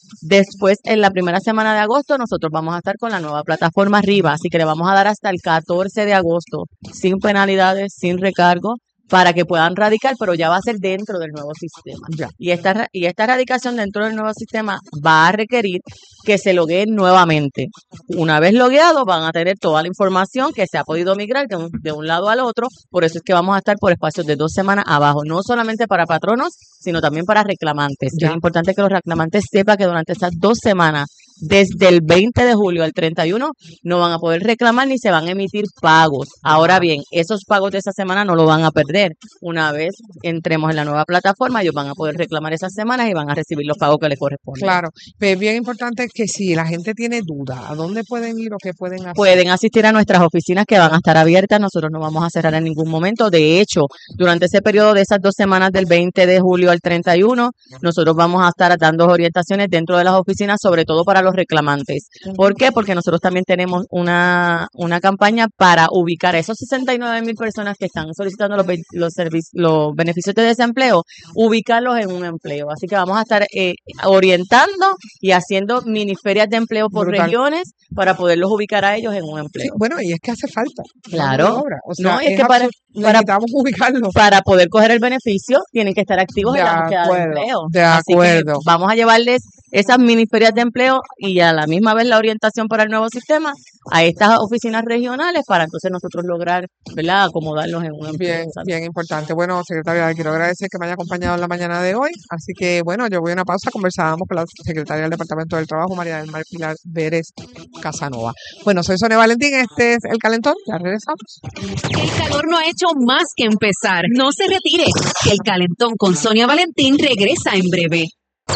Después, en la primera semana de agosto, nosotros vamos a estar con la nueva plataforma arriba, así que le vamos a dar hasta el catorce de agosto, sin penalidades, sin recargo, para que puedan radicar, pero ya va a ser dentro del nuevo sistema. Ya. Y esta ra- y esta radicación dentro del nuevo sistema va a requerir que se logueen nuevamente. Una vez logueado, van a tener toda la información que se ha podido migrar de un, de un lado al otro. Por eso es que vamos a estar por espacios de dos semanas abajo, no solamente para patronos, sino también para reclamantes. Ya. Es importante que los reclamantes sepan que durante estas dos semanas, desde el veinte de julio al treinta y uno, no van a poder reclamar ni se van a emitir pagos. Ahora bien, esos pagos de esa semana no lo van a perder. Una vez entremos en la nueva plataforma, ellos van a poder reclamar esas semanas y van a recibir los pagos que les corresponden. Claro, pero es bien importante que si la gente tiene dudas, ¿a dónde pueden ir o qué pueden hacer? Pueden asistir a nuestras oficinas que van a estar abiertas. Nosotros no vamos a cerrar en ningún momento. De hecho, durante ese periodo de esas dos semanas del veinte de julio al treinta y uno, nosotros vamos a estar dando orientaciones dentro de las oficinas, sobre todo para los reclamantes. ¿Por qué? Porque nosotros también tenemos una, una campaña para ubicar a esos sesenta y nueve mil personas que están solicitando los, be- los, servicios, los beneficios de desempleo, ubicarlos en un empleo. Así que vamos a estar eh, orientando y haciendo mini ferias de empleo por Brutal. regiones para poderlos ubicar a ellos en un empleo. Sí, bueno, y es que hace falta. Claro. mano de obra. O sea, No, y es es que para, absurdo. para, necesitamos ubicarlo. para poder coger el beneficio tienen que estar activos De en la búsqueda de acuerdo, empleo. de Así que acuerdo. vamos a llevarles esas mini ferias de empleo y a la misma vez la orientación para el nuevo sistema a estas oficinas regionales para entonces nosotros lograr, ¿verdad?, acomodarlos en un empleo. Bien, bien importante. Bueno, secretaria, quiero agradecer que me haya acompañado en la mañana de hoy. Así que, bueno, yo voy a una pausa. Conversábamos con la secretaria del Departamento del Trabajo, María del Mar Pilar Vélez Casanova. Bueno, soy Sonia Valentín. Este es El Calentón. Ya regresamos. El calor no ha hecho más que empezar. No se retire. El calentón con Sonia Valentín regresa en breve.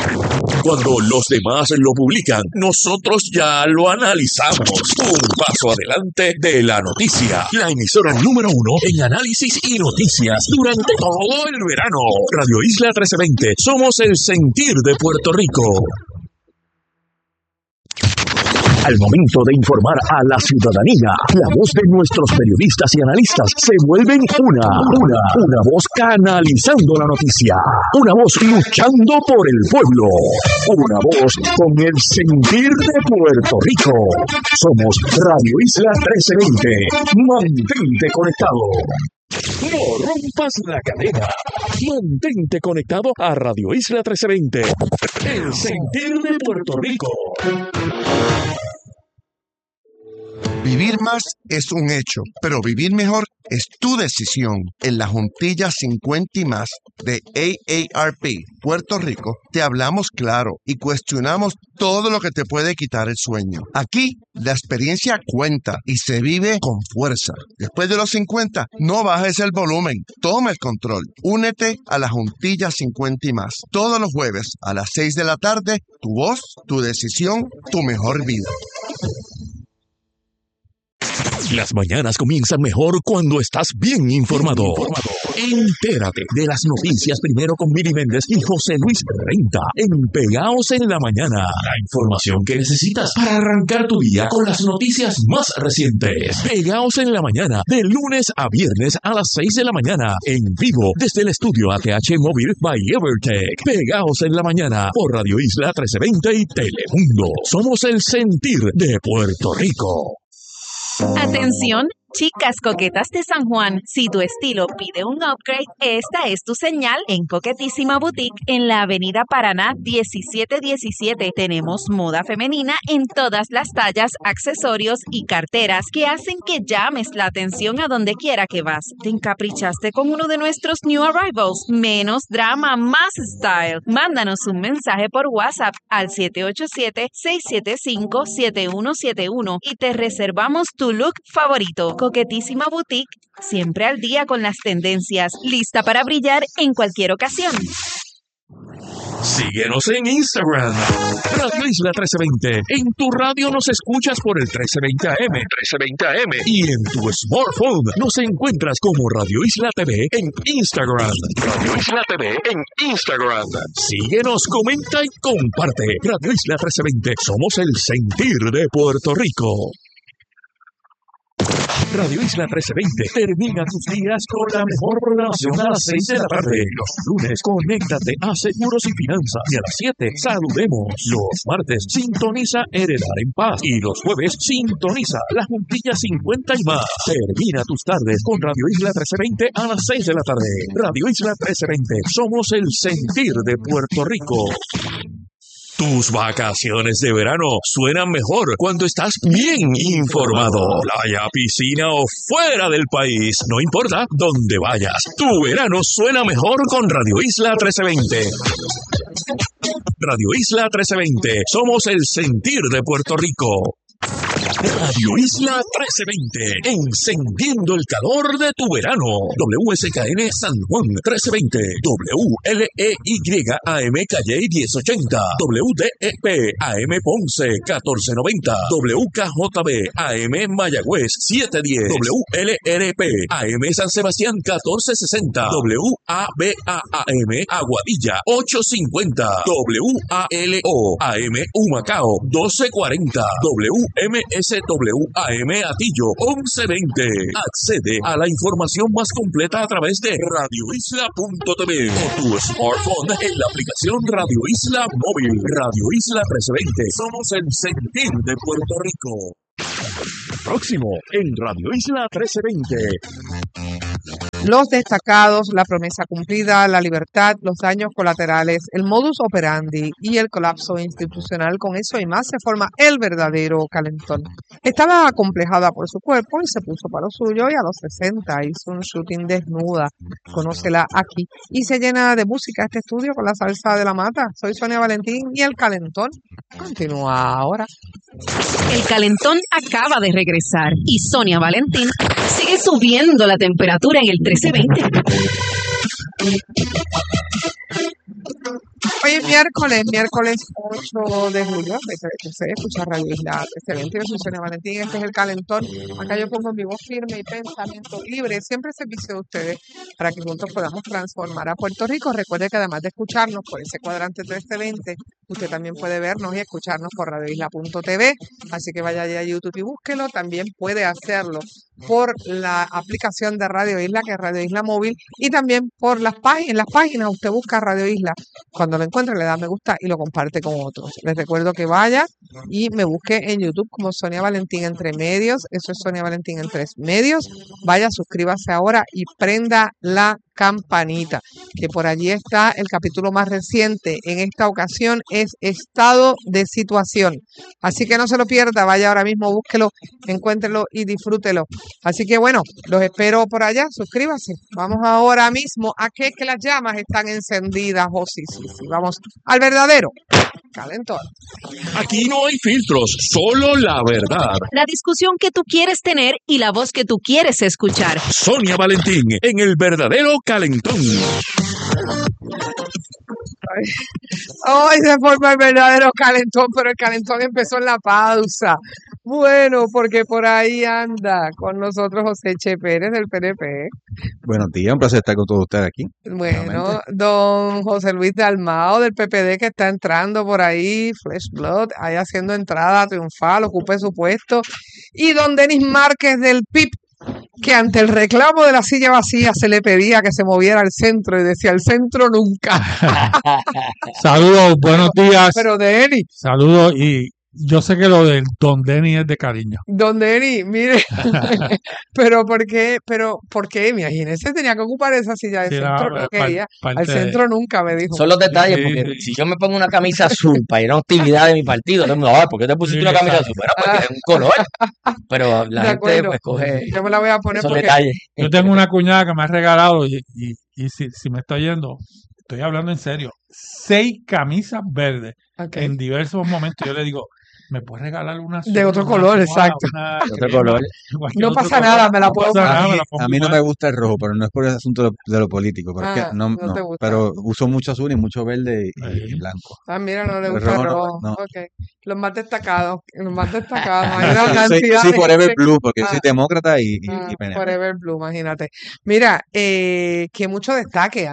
Cuando los demás lo publican, nosotros ya lo analizamos. Un paso adelante de la noticia. La emisora número uno en análisis y noticias durante todo el verano. Radio Isla trece veinte. Somos el sentir de Puerto Rico. Al momento de informar a la ciudadanía, la voz de nuestros periodistas y analistas se vuelven una, una, una voz canalizando la noticia, una voz luchando por el pueblo, una voz con el sentir de Puerto Rico. Somos Radio Isla trece veinte. Mantente conectado. No rompas la cadena. Mantente conectado a Radio Isla trece veinte. El sentir de Puerto Rico. Vivir más es un hecho, pero vivir mejor es tu decisión. En la Juntilla cincuenta y más de A A R P Puerto Rico, te hablamos claro y cuestionamos todo lo que te puede quitar el sueño. Aquí, la experiencia cuenta y se vive con fuerza. Después de los cincuenta, no bajes el volumen. Toma el control. Únete a la Juntilla cincuenta y más. Todos los jueves a las seis de la tarde, tu voz, tu decisión, tu mejor vida. Las mañanas comienzan mejor cuando estás bien informado. Entérate de las noticias primero con Miri Méndez y José Luis Renta en Pegaos en la Mañana. La información que necesitas para arrancar tu día con las noticias más recientes. Pegaos en la Mañana, de lunes a viernes a las seis de la mañana, en vivo desde el estudio A T H Móvil by Evertech. Pegaos en la Mañana por Radio Isla trece veinte y Telemundo. Somos el sentir de Puerto Rico. Atención, chicas coquetas de San Juan. Si tu estilo pide un upgrade, esta es tu señal en Coquetísima Boutique en la Avenida Paraná diecisiete diecisiete. Tenemos moda femenina en todas las tallas, accesorios y carteras que hacen que llames la atención a donde quiera que vas. ¿Te encaprichaste con uno de nuestros new arrivals? Menos drama, más style. Mándanos un mensaje por WhatsApp al siete ocho siete, seis siete cinco, siete uno siete uno y te reservamos tu look favorito. Coquetísima Boutique, siempre al día con las tendencias, lista para brillar en cualquier ocasión. Síguenos en Instagram, Radio Isla trece veinte. En tu radio nos escuchas por el trece veinte A M, trece veinte A M. Y en tu smartphone nos encuentras como Radio Isla T V en Instagram. Radio Isla T V en Instagram. Síguenos, comenta y comparte. Radio Isla trece veinte. Somos el sentir de Puerto Rico. Radio Isla trece veinte termina tus días con la mejor programación a las seis de la tarde. Los lunes, conéctate a Seguros y Finanzas. Y a las siete, saludemos. Los martes, sintoniza Heredar en Paz. Y los jueves, sintoniza La Juntilla cincuenta y más. Termina tus tardes con Radio Isla trece veinte a las seis de la tarde. Radio Isla trece veinte. Somos el sentir de Puerto Rico. Tus vacaciones de verano suenan mejor cuando estás bien informado. Playa, piscina o fuera del país, no importa dónde vayas. Tu verano suena mejor con Radio Isla trece veinte. Radio Isla trece veinte. Somos el sentir de Puerto Rico. Radio Isla trece veinte, encendiendo el calor de tu verano. W S K N San Juan trece veinte, W L E Y A M Calle diez ochenta, W D E P A M Ponce catorce noventa, W K J B A M Mayagüez setecientos diez, W L R P A M San Sebastián catorce sesenta, W A B A A M Aguadilla ochocientos cincuenta, W A L O A M Humacao doce cuarenta, W M S W A M Atillo once veinte. Accede a la información más completa a través de radio isla punto t v o tu smartphone en la aplicación Radio Isla Móvil. Radio Isla trece veinte. Somos el sentir de Puerto Rico. Próximo en Radio Isla trece veinte. Los destacados, la promesa cumplida, la libertad, los daños colaterales, el modus operandi y el colapso institucional. Con eso y más se forma el verdadero calentón. Estaba acomplejada por su cuerpo y se puso para lo suyo, y a los sesenta hizo un shooting desnuda. Conócela aquí. Y se llena de música este estudio con la salsa de la mata. Soy Sonia Valentín y el calentón continúa ahora. El calentón acaba de regresar y Sonia Valentín sigue subiendo la temperatura en el trece veinte. Hoy es miércoles, miércoles ocho de julio, que se escucha Radio Isla trece veinte. Yo soy Sonia Valentín, este es el calentón. Acá yo pongo mi voz firme y pensamiento libre, siempre servicio de ustedes, para que juntos podamos transformar a Puerto Rico. Recuerde que además de escucharnos por ese cuadrante trece veinte, usted también puede vernos y escucharnos por radio isla punto t v, así que vaya allá a YouTube y búsquelo. También puede hacerlo por la aplicación de Radio Isla, que es Radio Isla Móvil, y también por las páginas. En las páginas usted busca Radio Isla, cuando lo encuentre le da me gusta y lo comparte con otros. Les recuerdo que vaya y me busque en YouTube como Sonia Valentín Entre Medios. Eso es Sonia Valentín Entre Medios. Vaya, suscríbase ahora y prenda la campanita, que por allí está el capítulo más reciente. En esta ocasión es Estado de Situación. Así que no se lo pierda, vaya ahora mismo, búsquelo, encuéntrelo y disfrútelo. Así que bueno, los espero por allá, suscríbase. Vamos ahora mismo a que, que las llamas están encendidas. Oh, sí, sí, sí. Vamos al verdadero calentón. Aquí no hay filtros, solo la verdad. La discusión que tú quieres tener y la voz que tú quieres escuchar. Sonia Valentín en el verdadero calentón. Hoy se forma el verdadero calentón, pero el calentón empezó en la pausa. Bueno, porque por ahí anda con nosotros José Che Pérez del P N P. Buenos días, un placer estar con todos ustedes aquí. Bueno, nuevamente. don José Luis Dalmao del P P D, que está entrando por ahí, Flesh Blood, ahí haciendo entrada triunfal, ocupe su puesto. Y don Denis Márquez del P I P, que ante el reclamo de la silla vacía se le pedía que se moviera al centro y decía, al centro nunca. Saludos, buenos días. Pero Denis. Saludos, y yo sé que lo del Don Denis es de cariño. Don Denis, mire, pero ¿por qué? Pero ¿por qué? Imagínese, tenía que ocupar esa silla de Sí, centro, la- no par- quería. parte Al de- centro nunca, me dijo. Son los detalles, Sí, porque sí. si yo me pongo una camisa azul para ir a una actividad de mi partido, todo el mundo, "Ay, ¿por qué te pusiste Sí, una camisa exacto. azul?" Bueno, porque es un color. Pero la De gente acuerdo. pues coge Yo me la voy a poner esos porque detalles. Yo tengo una cuñada que me ha regalado, y, y, y si, si me está oyendo, estoy hablando en serio, seis camisas verdes Ok. en diversos momentos. Yo le digo, ¿me puedes regalar una De azul, otro una color, roja, exacto. una De otro crema, color. cualquier no otro pasa color? nada, me la No puedo pasa poner. nada, A me mí, la pongo a mí no igual. me gusta el rojo, pero no es por el asunto de lo, de lo político, pero es Ah, que no, no no, te gusta. pero uso mucho azul y mucho verde y, y Sí. blanco. Ah, mira, no le El gusta el rojo no, rojo. no. Ok. Los más destacados, los más destacados. Hay una Yo soy, cantidad soy de forever gente- blue porque yo soy Ah, demócrata y, y, ah, y P N P. Forever Blue, imagínate. Mira, eh, que mucho destaque, ah.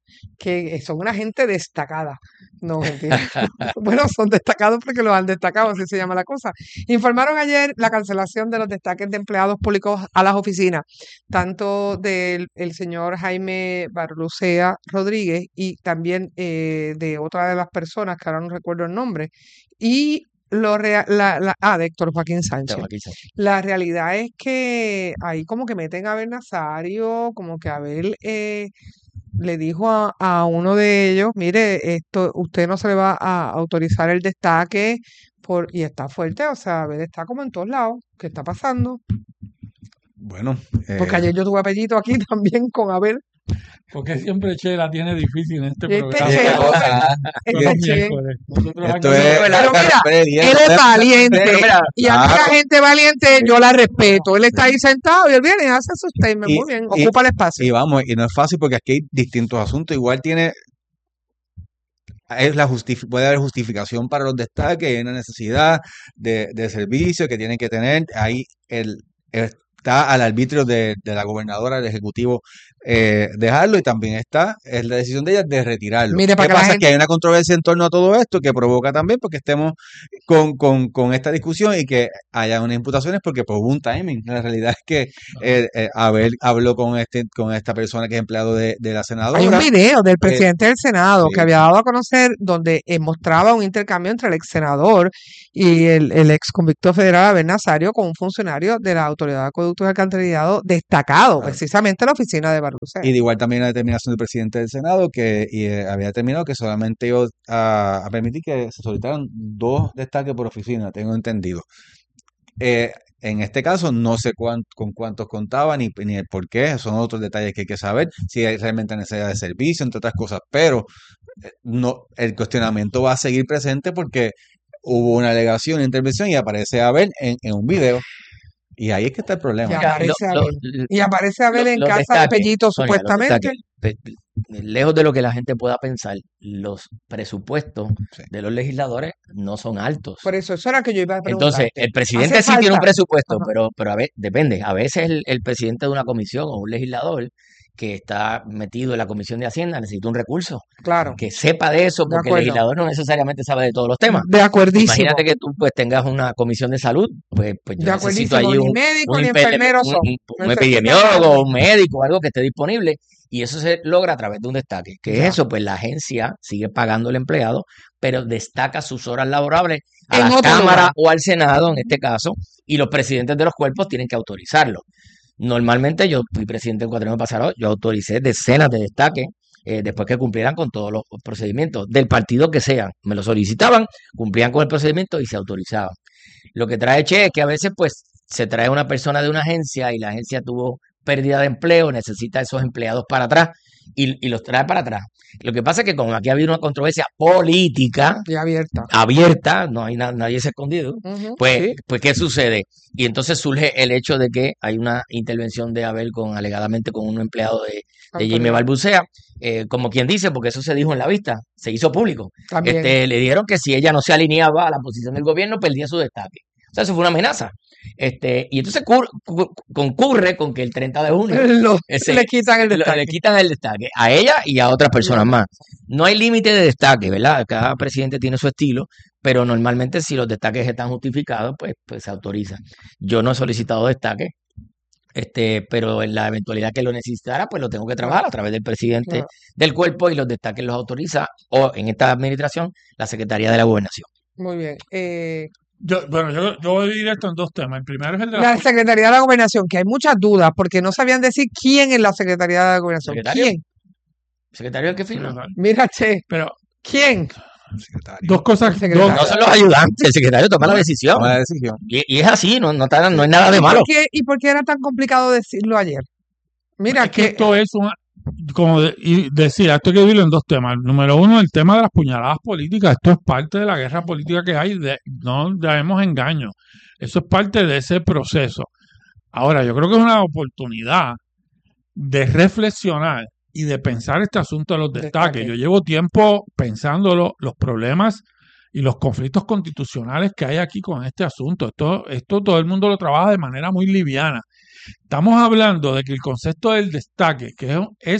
que son una gente destacada. No, mentira. Bueno, son destacados porque los han destacado, así se llama la cosa. Informaron ayer la cancelación de los destaques de empleados públicos a las oficinas, tanto del el señor Jaime Barlucea Rodríguez y también eh, de otra de las personas, que ahora no recuerdo el nombre, y lo rea- la, la- ah, de Héctor Joaquín Sánchez. Aquí Sánchez. La realidad es que ahí como que meten a Abel Nazario, como que Abel eh, le dijo a, a uno de ellos, mire, esto, usted no se le va a autorizar el destaque por, y está fuerte, o sea, Abel está como en todos lados. ¿Qué está pasando? Bueno, Porque eh, ayer yo tuve apellido aquí también con Abel. Porque siempre Che la tiene difícil en este Este programa. Che, Todos este los Che. miércoles. Nosotros esto aquí- es. Pero mira, Pero él es valiente Pero mira, y a mí la claro. gente valiente yo la respeto. Él está ahí sentado y él viene y hace su statement. Y, Muy bien, y, ocupa el espacio. y vamos, y no es fácil porque aquí hay distintos asuntos. Igual tiene, es la justifi- puede haber justificación para los destaques, hay una necesidad de, de servicio que tienen que tener. Ahí el, está al arbitrio de, de la gobernadora, del ejecutivo, eh, dejarlo, y también está, es la decisión de ella de retirarlo. Mire, ¿Qué para que la pasa? gente- Que hay una controversia en torno a todo esto que provoca también porque estemos con, con, con esta discusión y que haya unas imputaciones porque pues, hubo un timing. La realidad es que eh, eh, Abel habló con este con esta persona que es empleado de, de la senadora. Hay un video del eh, presidente del Senado sí. que había dado a conocer donde eh, mostraba un intercambio entre el ex senador y el, el ex convicto federal Abel Nazario con un funcionario de la Autoridad de Acueductos y Alcantarillado destacado, Claro. precisamente en la oficina de Barlucea. Y de igual también la determinación del presidente del Senado que y, eh, había determinado que solamente iba a, a permitir que se solicitaran dos destaques por oficina, tengo entendido. Eh, en este caso no sé cuán- con cuántos contaban ni, ni el por qué, son otros detalles que hay que saber, si hay realmente necesidad de servicio, entre otras cosas, pero eh, no, el cuestionamiento va a seguir presente porque hubo una alegación, una intervención y aparece Abel en, en un video. Y ahí es que está el Y problema. Mira, aparece lo- Abel. lo- Y aparece Abel lo- en los casa de destaques, Pellito, Sonia, los supuestamente. destaques, pe- lejos de lo que la gente pueda pensar, los presupuestos Sí. de los legisladores no son altos. Por eso, eso era que yo iba a preguntarte. Entonces, el presidente ¿Hace sí tiene un falta? presupuesto, Ajá. pero, pero a veces, depende. A veces el, el presidente de una comisión o un legislador que está metido en la Comisión de Hacienda necesita un recurso Claro, que sepa de eso, de porque el acuerdo. legislador no necesariamente sabe de todos los temas. De acuerdísimo. Imagínate que tú pues tengas una comisión de salud, pues, pues yo De necesito acuerdísimo. allí Ni un, médico un, ni impe- enfermero un- son. un- un Necesitan epidemiólogo, algo. un médico, algo que esté disponible, y eso se logra a través de un destaque. ¿Qué Ya. es eso? Pues la agencia sigue pagando al empleado, pero destaca sus horas laborables a En la otro Cámara lugar. o al Senado, en este caso, y los presidentes de los cuerpos tienen que autorizarlo. Normalmente yo fui presidente del cuatrienio pasado, yo autoricé decenas de destaques eh, después que cumplieran con todos los procedimientos, del partido que sean. Me lo solicitaban, cumplían con el procedimiento y se autorizaban. Lo que trae Che es que a veces pues se trae una persona de una agencia y la agencia tuvo pérdida de empleo, necesita esos empleados para atrás y, y los trae para atrás. Lo que pasa es que como aquí ha habido una controversia política Y abierta. abierta, no hay na- nadie se ha escondido, Ujú, pues, sí. pues ¿qué sucede? Y entonces surge el hecho de que hay una intervención de Abel con alegadamente con un empleado de, de Jaime Autoridad. Balbucea, eh, como quien dice, porque eso se dijo en la vista, se hizo público. También. Este, le dijeron que si ella no se alineaba a la posición del gobierno, perdía su destaque. O sea, eso fue una amenaza. Este, y entonces cur- cu- concurre con que el treinta de junio Lo- ese- le quitan el lo- destaque. le quitan el destaque a ella y a otras personas más. No hay límite de destaque, ¿verdad? Cada presidente tiene su estilo, pero normalmente si los destaques están justificados, pues, pues se autoriza. Yo no he solicitado destaque, este, pero en la eventualidad que lo necesitara, pues lo tengo que trabajar a través del presidente Claro. del cuerpo y los destaques los autoriza, o en esta administración, la Secretaría de la Gobernación. Muy bien. Eh, Yo, bueno, yo, yo voy a dividir esto en dos temas. El primero es el de la las Secretaría de la Gobernación, que hay muchas dudas porque no sabían decir quién es la Secretaría de la Gobernación. ¿Secretario? ¿Quién? ¿Secretario del que firma? Mira, Che, Pero ¿quién? Secretario. dos cosas, El secretario. No son los ayudantes, el secretario toma la decisión. Toma la decisión. Y, y es así, no, no, está- no hay nada de ¿Y malo. por, qué, ¿Y por qué era tan complicado decirlo ayer? Mira, es que que esto es una, como de- y decía, esto hay que dividirlo en dos temas. Número uno, el tema de las puñaladas políticas. Esto es parte de la guerra política que hay. De, no debemos engaño. Eso es parte de ese proceso. Ahora, yo creo que es una oportunidad de reflexionar y de pensar este asunto de los destaques. Destaque. Yo llevo tiempo pensándolo, los problemas y los conflictos constitucionales que hay aquí con este asunto. Esto, esto todo el mundo lo trabaja de manera muy liviana. Estamos hablando de que el concepto del destaque, que es, es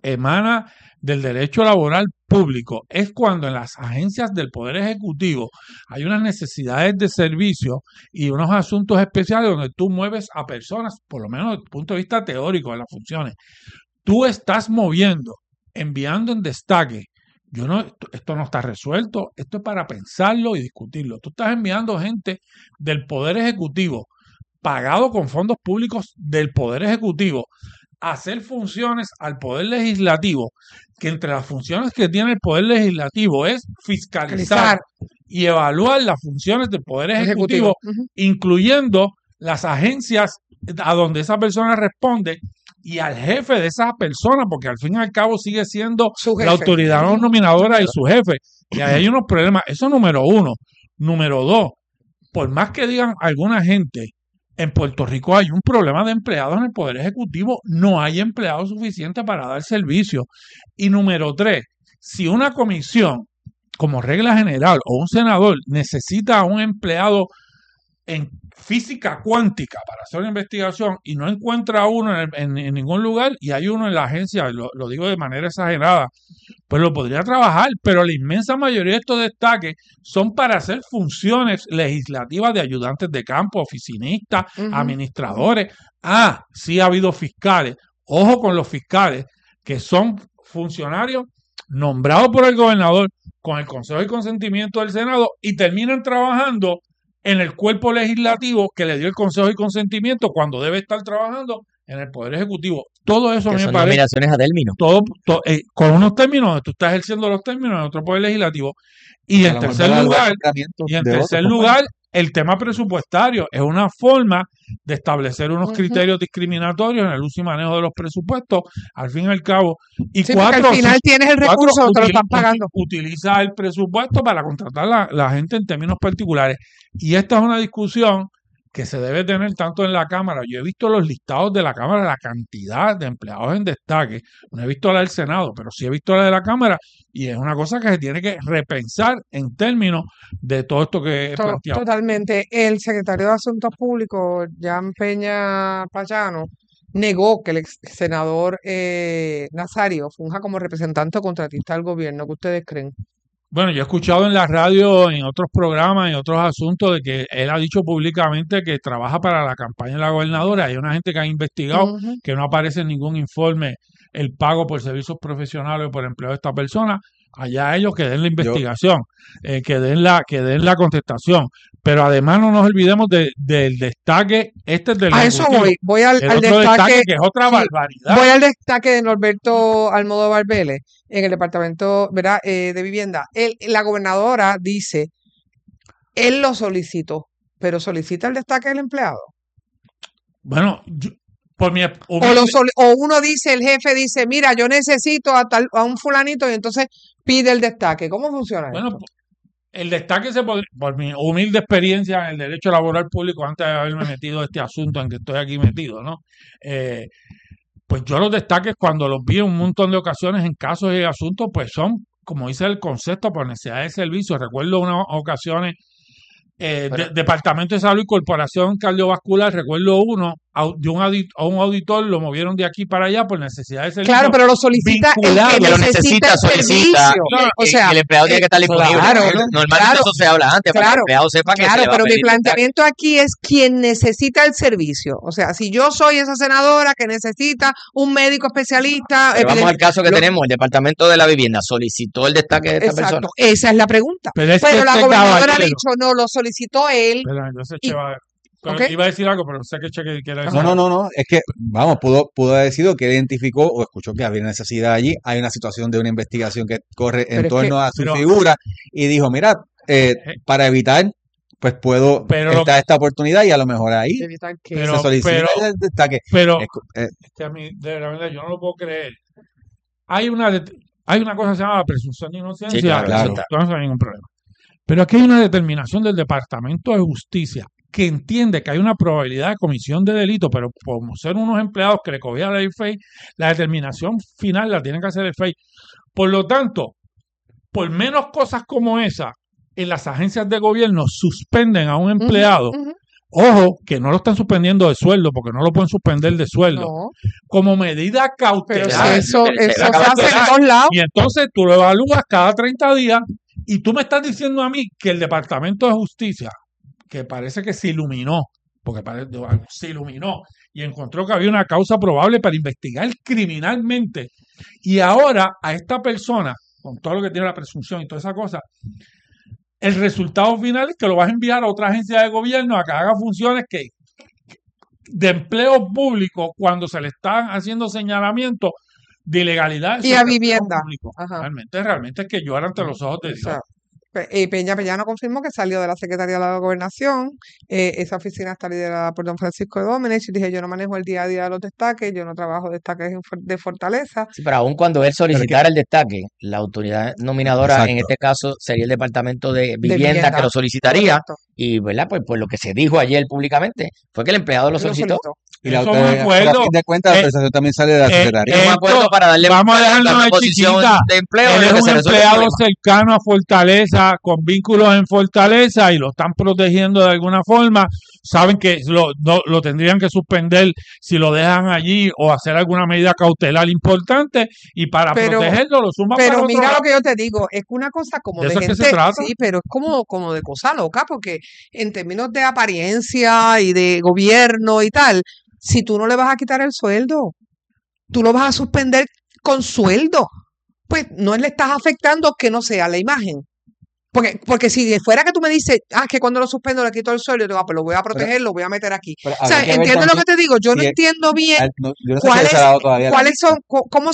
emana del derecho laboral público. Es cuando en las agencias del Poder Ejecutivo hay unas necesidades de servicio y unos asuntos especiales donde tú mueves a personas, por lo menos desde el punto de vista teórico de las funciones. Tú estás moviendo, enviando en destaque. Yo no, esto, esto no está resuelto, esto es para pensarlo y discutirlo. Tú estás enviando gente del Poder Ejecutivo, pagado con fondos públicos del Poder Ejecutivo, a hacer funciones al Poder Legislativo, que entre las funciones que tiene el Poder Legislativo es fiscalizar y evaluar las funciones del Poder Ejecutivo, Ejecutivo. Ujú. incluyendo las agencias a donde esa persona responde y al jefe de esa persona, porque al fin y al cabo sigue siendo Su la jefe. autoridad no nominadora y su jefe. Y ahí hay unos problemas. Eso número uno. Número dos, por más que digan alguna gente, en Puerto Rico hay un problema de empleados en el Poder Ejecutivo. No hay empleados suficientes para dar servicio. Y número tres, si una comisión, como regla general, o un senador necesita a un empleado en física cuántica para hacer una investigación y no encuentra a uno en, el- en- en ningún lugar y hay uno en la agencia, lo, lo digo de manera exagerada, pues lo podría trabajar, pero la inmensa mayoría de estos destaques son para hacer funciones legislativas de ayudantes de campo, oficinistas, Ujú. administradores. Ah, sí ha habido fiscales. Ojo con los fiscales, que son funcionarios nombrados por el gobernador con el consejo y consentimiento del Senado y terminan trabajando en el cuerpo legislativo que le dio el consejo y consentimiento cuando debe estar trabajando en el Poder Ejecutivo. Todo eso a Que mí me son parece nominaciones a término. todo, to- eh, con unos términos donde tú estás ejerciendo los términos en otro poder legislativo. Y A en lo mejor tercer para lugar, evaluar nombramientos y en de otros tercer compañeros. lugar, el tema presupuestario es una forma de establecer unos Ujú. criterios discriminatorios en el uso y manejo de los presupuestos, al fin y al cabo. Y Sí, porque cuatro, al final si- tienes el cuatro, recurso, te lo util- están uti- pagando. utiliza el presupuesto para contratar la, la gente en términos particulares. Y esta es una discusión que se debe tener tanto en la Cámara. Yo he visto los listados de la Cámara, la cantidad de empleados en destaque. No he visto la del Senado, pero sí he visto la de la Cámara y es una cosa que se tiene que repensar en términos de todo esto que he To- planteado. Totalmente. El secretario de Asuntos Públicos, Jan Peña Payano, negó que el ex senador eh, Nazario funja como representante o contratista del gobierno. ¿Qué ustedes creen? Bueno, yo he escuchado en la radio, en otros programas, en otros asuntos, de que él ha dicho públicamente que trabaja para la campaña de la gobernadora. Hay una gente que ha investigado Ujú. que no aparece en ningún informe el pago por servicios profesionales o por empleo de esta persona. Allá ellos que den la investigación, eh, que den la, que den la contestación. Pero además no nos olvidemos de- del destaque, este es del A eso Ejecutivo. voy. Voy al, El al otro destaque destaque. que es otra Sí, barbaridad. voy al destaque de Norberto Almodóvar Vélez en el departamento, ¿verdad? eh, de vivienda. Él- la gobernadora dice, él lo solicitó, pero solicita el destaque del empleado. Bueno, yo- por mi O, lo humilde- soli- o uno dice, el jefe dice, mira, yo necesito a, tal, a un fulanito y entonces pide el destaque. ¿Cómo funciona Bueno, esto? el destaque se podría, por mi humilde experiencia en el derecho laboral público, antes de haberme metido a este asunto en que estoy aquí metido, ¿no? Eh, pues yo los destaques cuando los vi en un montón de ocasiones en casos y asuntos, pues son, como dice el concepto, por necesidad de servicio. Recuerdo unas ocasiones, eh, Pero- de- Departamento de Salud y Corporación Cardiovascular, recuerdo uno, au- de un audit- a un auditor lo movieron de aquí para allá por necesidad de servicio. Claro, pero lo solicita el vinculado. que Que lo necesita necesita, el solicita. servicio. Claro, O y- sea, y el empleado tiene eh, que estar disponible. claro, Normalmente claro, eso se habla antes para que el claro, empleado sepa que se claro, le va a pero mi pedir destaque. planteamiento aquí es quien necesita el servicio. O sea, si yo soy esa senadora que necesita un médico especialista, Pero vamos epidemi- al caso que lo- tenemos, el Departamento de la Vivienda solicitó el destaque de esta exacto, persona. esa es la pregunta. Pero es Pero que la este gobernadora ha caballero- dicho, no, lo solicitó él. Perdón, yo sé, Y- Cheva, pero ¿ok? iba a decir algo, pero sé que Cheque quiere decir No, no, algo. no, no. Es que, vamos, pudo, pudo haber sido que él identificó o escuchó que había necesidad allí. Hay una situación de una investigación que corre Pero en es torno que- a su pero- figura y dijo, mira, eh, para evitar, pues puedo, Pero lo- está esta oportunidad y a lo mejor ahí Evitar que- Pero- se solicita pero- el destaque. Pero Es- eh, es que a mí, de la verdad, yo no lo puedo creer. Hay una, det- hay una cosa que se llama la presunción de inocencia. Sí, claro, claro. eso está. Entonces no hay ningún problema. Pero aquí hay una determinación del Departamento de Justicia que entiende que hay una probabilidad de comisión de delito, pero como ser unos empleados que le cogía la ley F E I, la determinación final la tiene que hacer el F E I. Por lo tanto, por menos cosas como esa, en las agencias de gobierno suspenden a un empleado Ujú, ujú. Ojo, que no lo están suspendiendo de sueldo, porque no lo pueden suspender de sueldo. No. Como medida cautelar. Pero si eso, Tercera eso se hace en cautelar. todos lados. Y entonces tú lo evalúas cada treinta días y tú me estás diciendo a mí que el Departamento de Justicia, que parece que se iluminó, porque parece, se iluminó y encontró que había una causa probable para investigar criminalmente, y ahora a esta persona, con todo lo que tiene la presunción y toda esa cosa, el resultado final es que lo vas a enviar a otra agencia de gobierno a que haga funciones que de empleo público cuando se le están haciendo señalamientos de ilegalidad. Y a vivienda. Ajá. Realmente, realmente es que llora ante los ojos de Dios. O sea, Pe- Y Peña Pellano confirmó que salió de la Secretaría de la Gobernación. Eh, esa oficina está liderada por don Francisco de Domenech. Y dije, yo no manejo el día a día de los destaques, yo no trabajo destaques en for- de Fortaleza. Sí, pero aun cuando él solicitara el destaque, la autoridad nominadora, en Exacto. este caso, sería el Departamento de Vivienda, Vivienda. que lo solicitaría. Correcto. Y, ¿verdad? Pues, pues lo que se dijo ayer públicamente fue que el empleado lo Lo solicitó. solicitó. Y la Eso autoridad, me pero a acuerdo. fin de cuentas, la Eh, autorización también sale de la eh, secretaría. Yo me acuerdo esto, para darle vamos a la dejarlo de posición chiquita. de empleo Él en es lo que un se resuelve el empleado problema. cercano a Fortaleza, con vínculos en Fortaleza, y lo están protegiendo de alguna forma. Saben que lo, no- lo tendrían que suspender si lo dejan allí o hacer alguna medida cautelar importante, y para Pero, protegerlo lo suman para pero otro mira lo lado. que yo te digo, es una cosa como De de eso es que se gente, trata. sí, pero es como, como de cosa loca, porque en términos de apariencia y de gobierno y tal, si tú no le vas a quitar el sueldo, tú lo vas a suspender con sueldo, pues no le estás afectando que no sea la imagen. Porque, porque si fuera que tú me dices, ah, que cuando lo suspendo le quito el sueldo, yo digo, ah, pues lo voy a proteger, lo voy a meter aquí. Pero O sea, habría que ver ¿entiendes lo que también te digo? Yo no si es- entiendo bien al- no- yo no sé si cuáles, se ha dado todavía la- cuáles son, co- cómo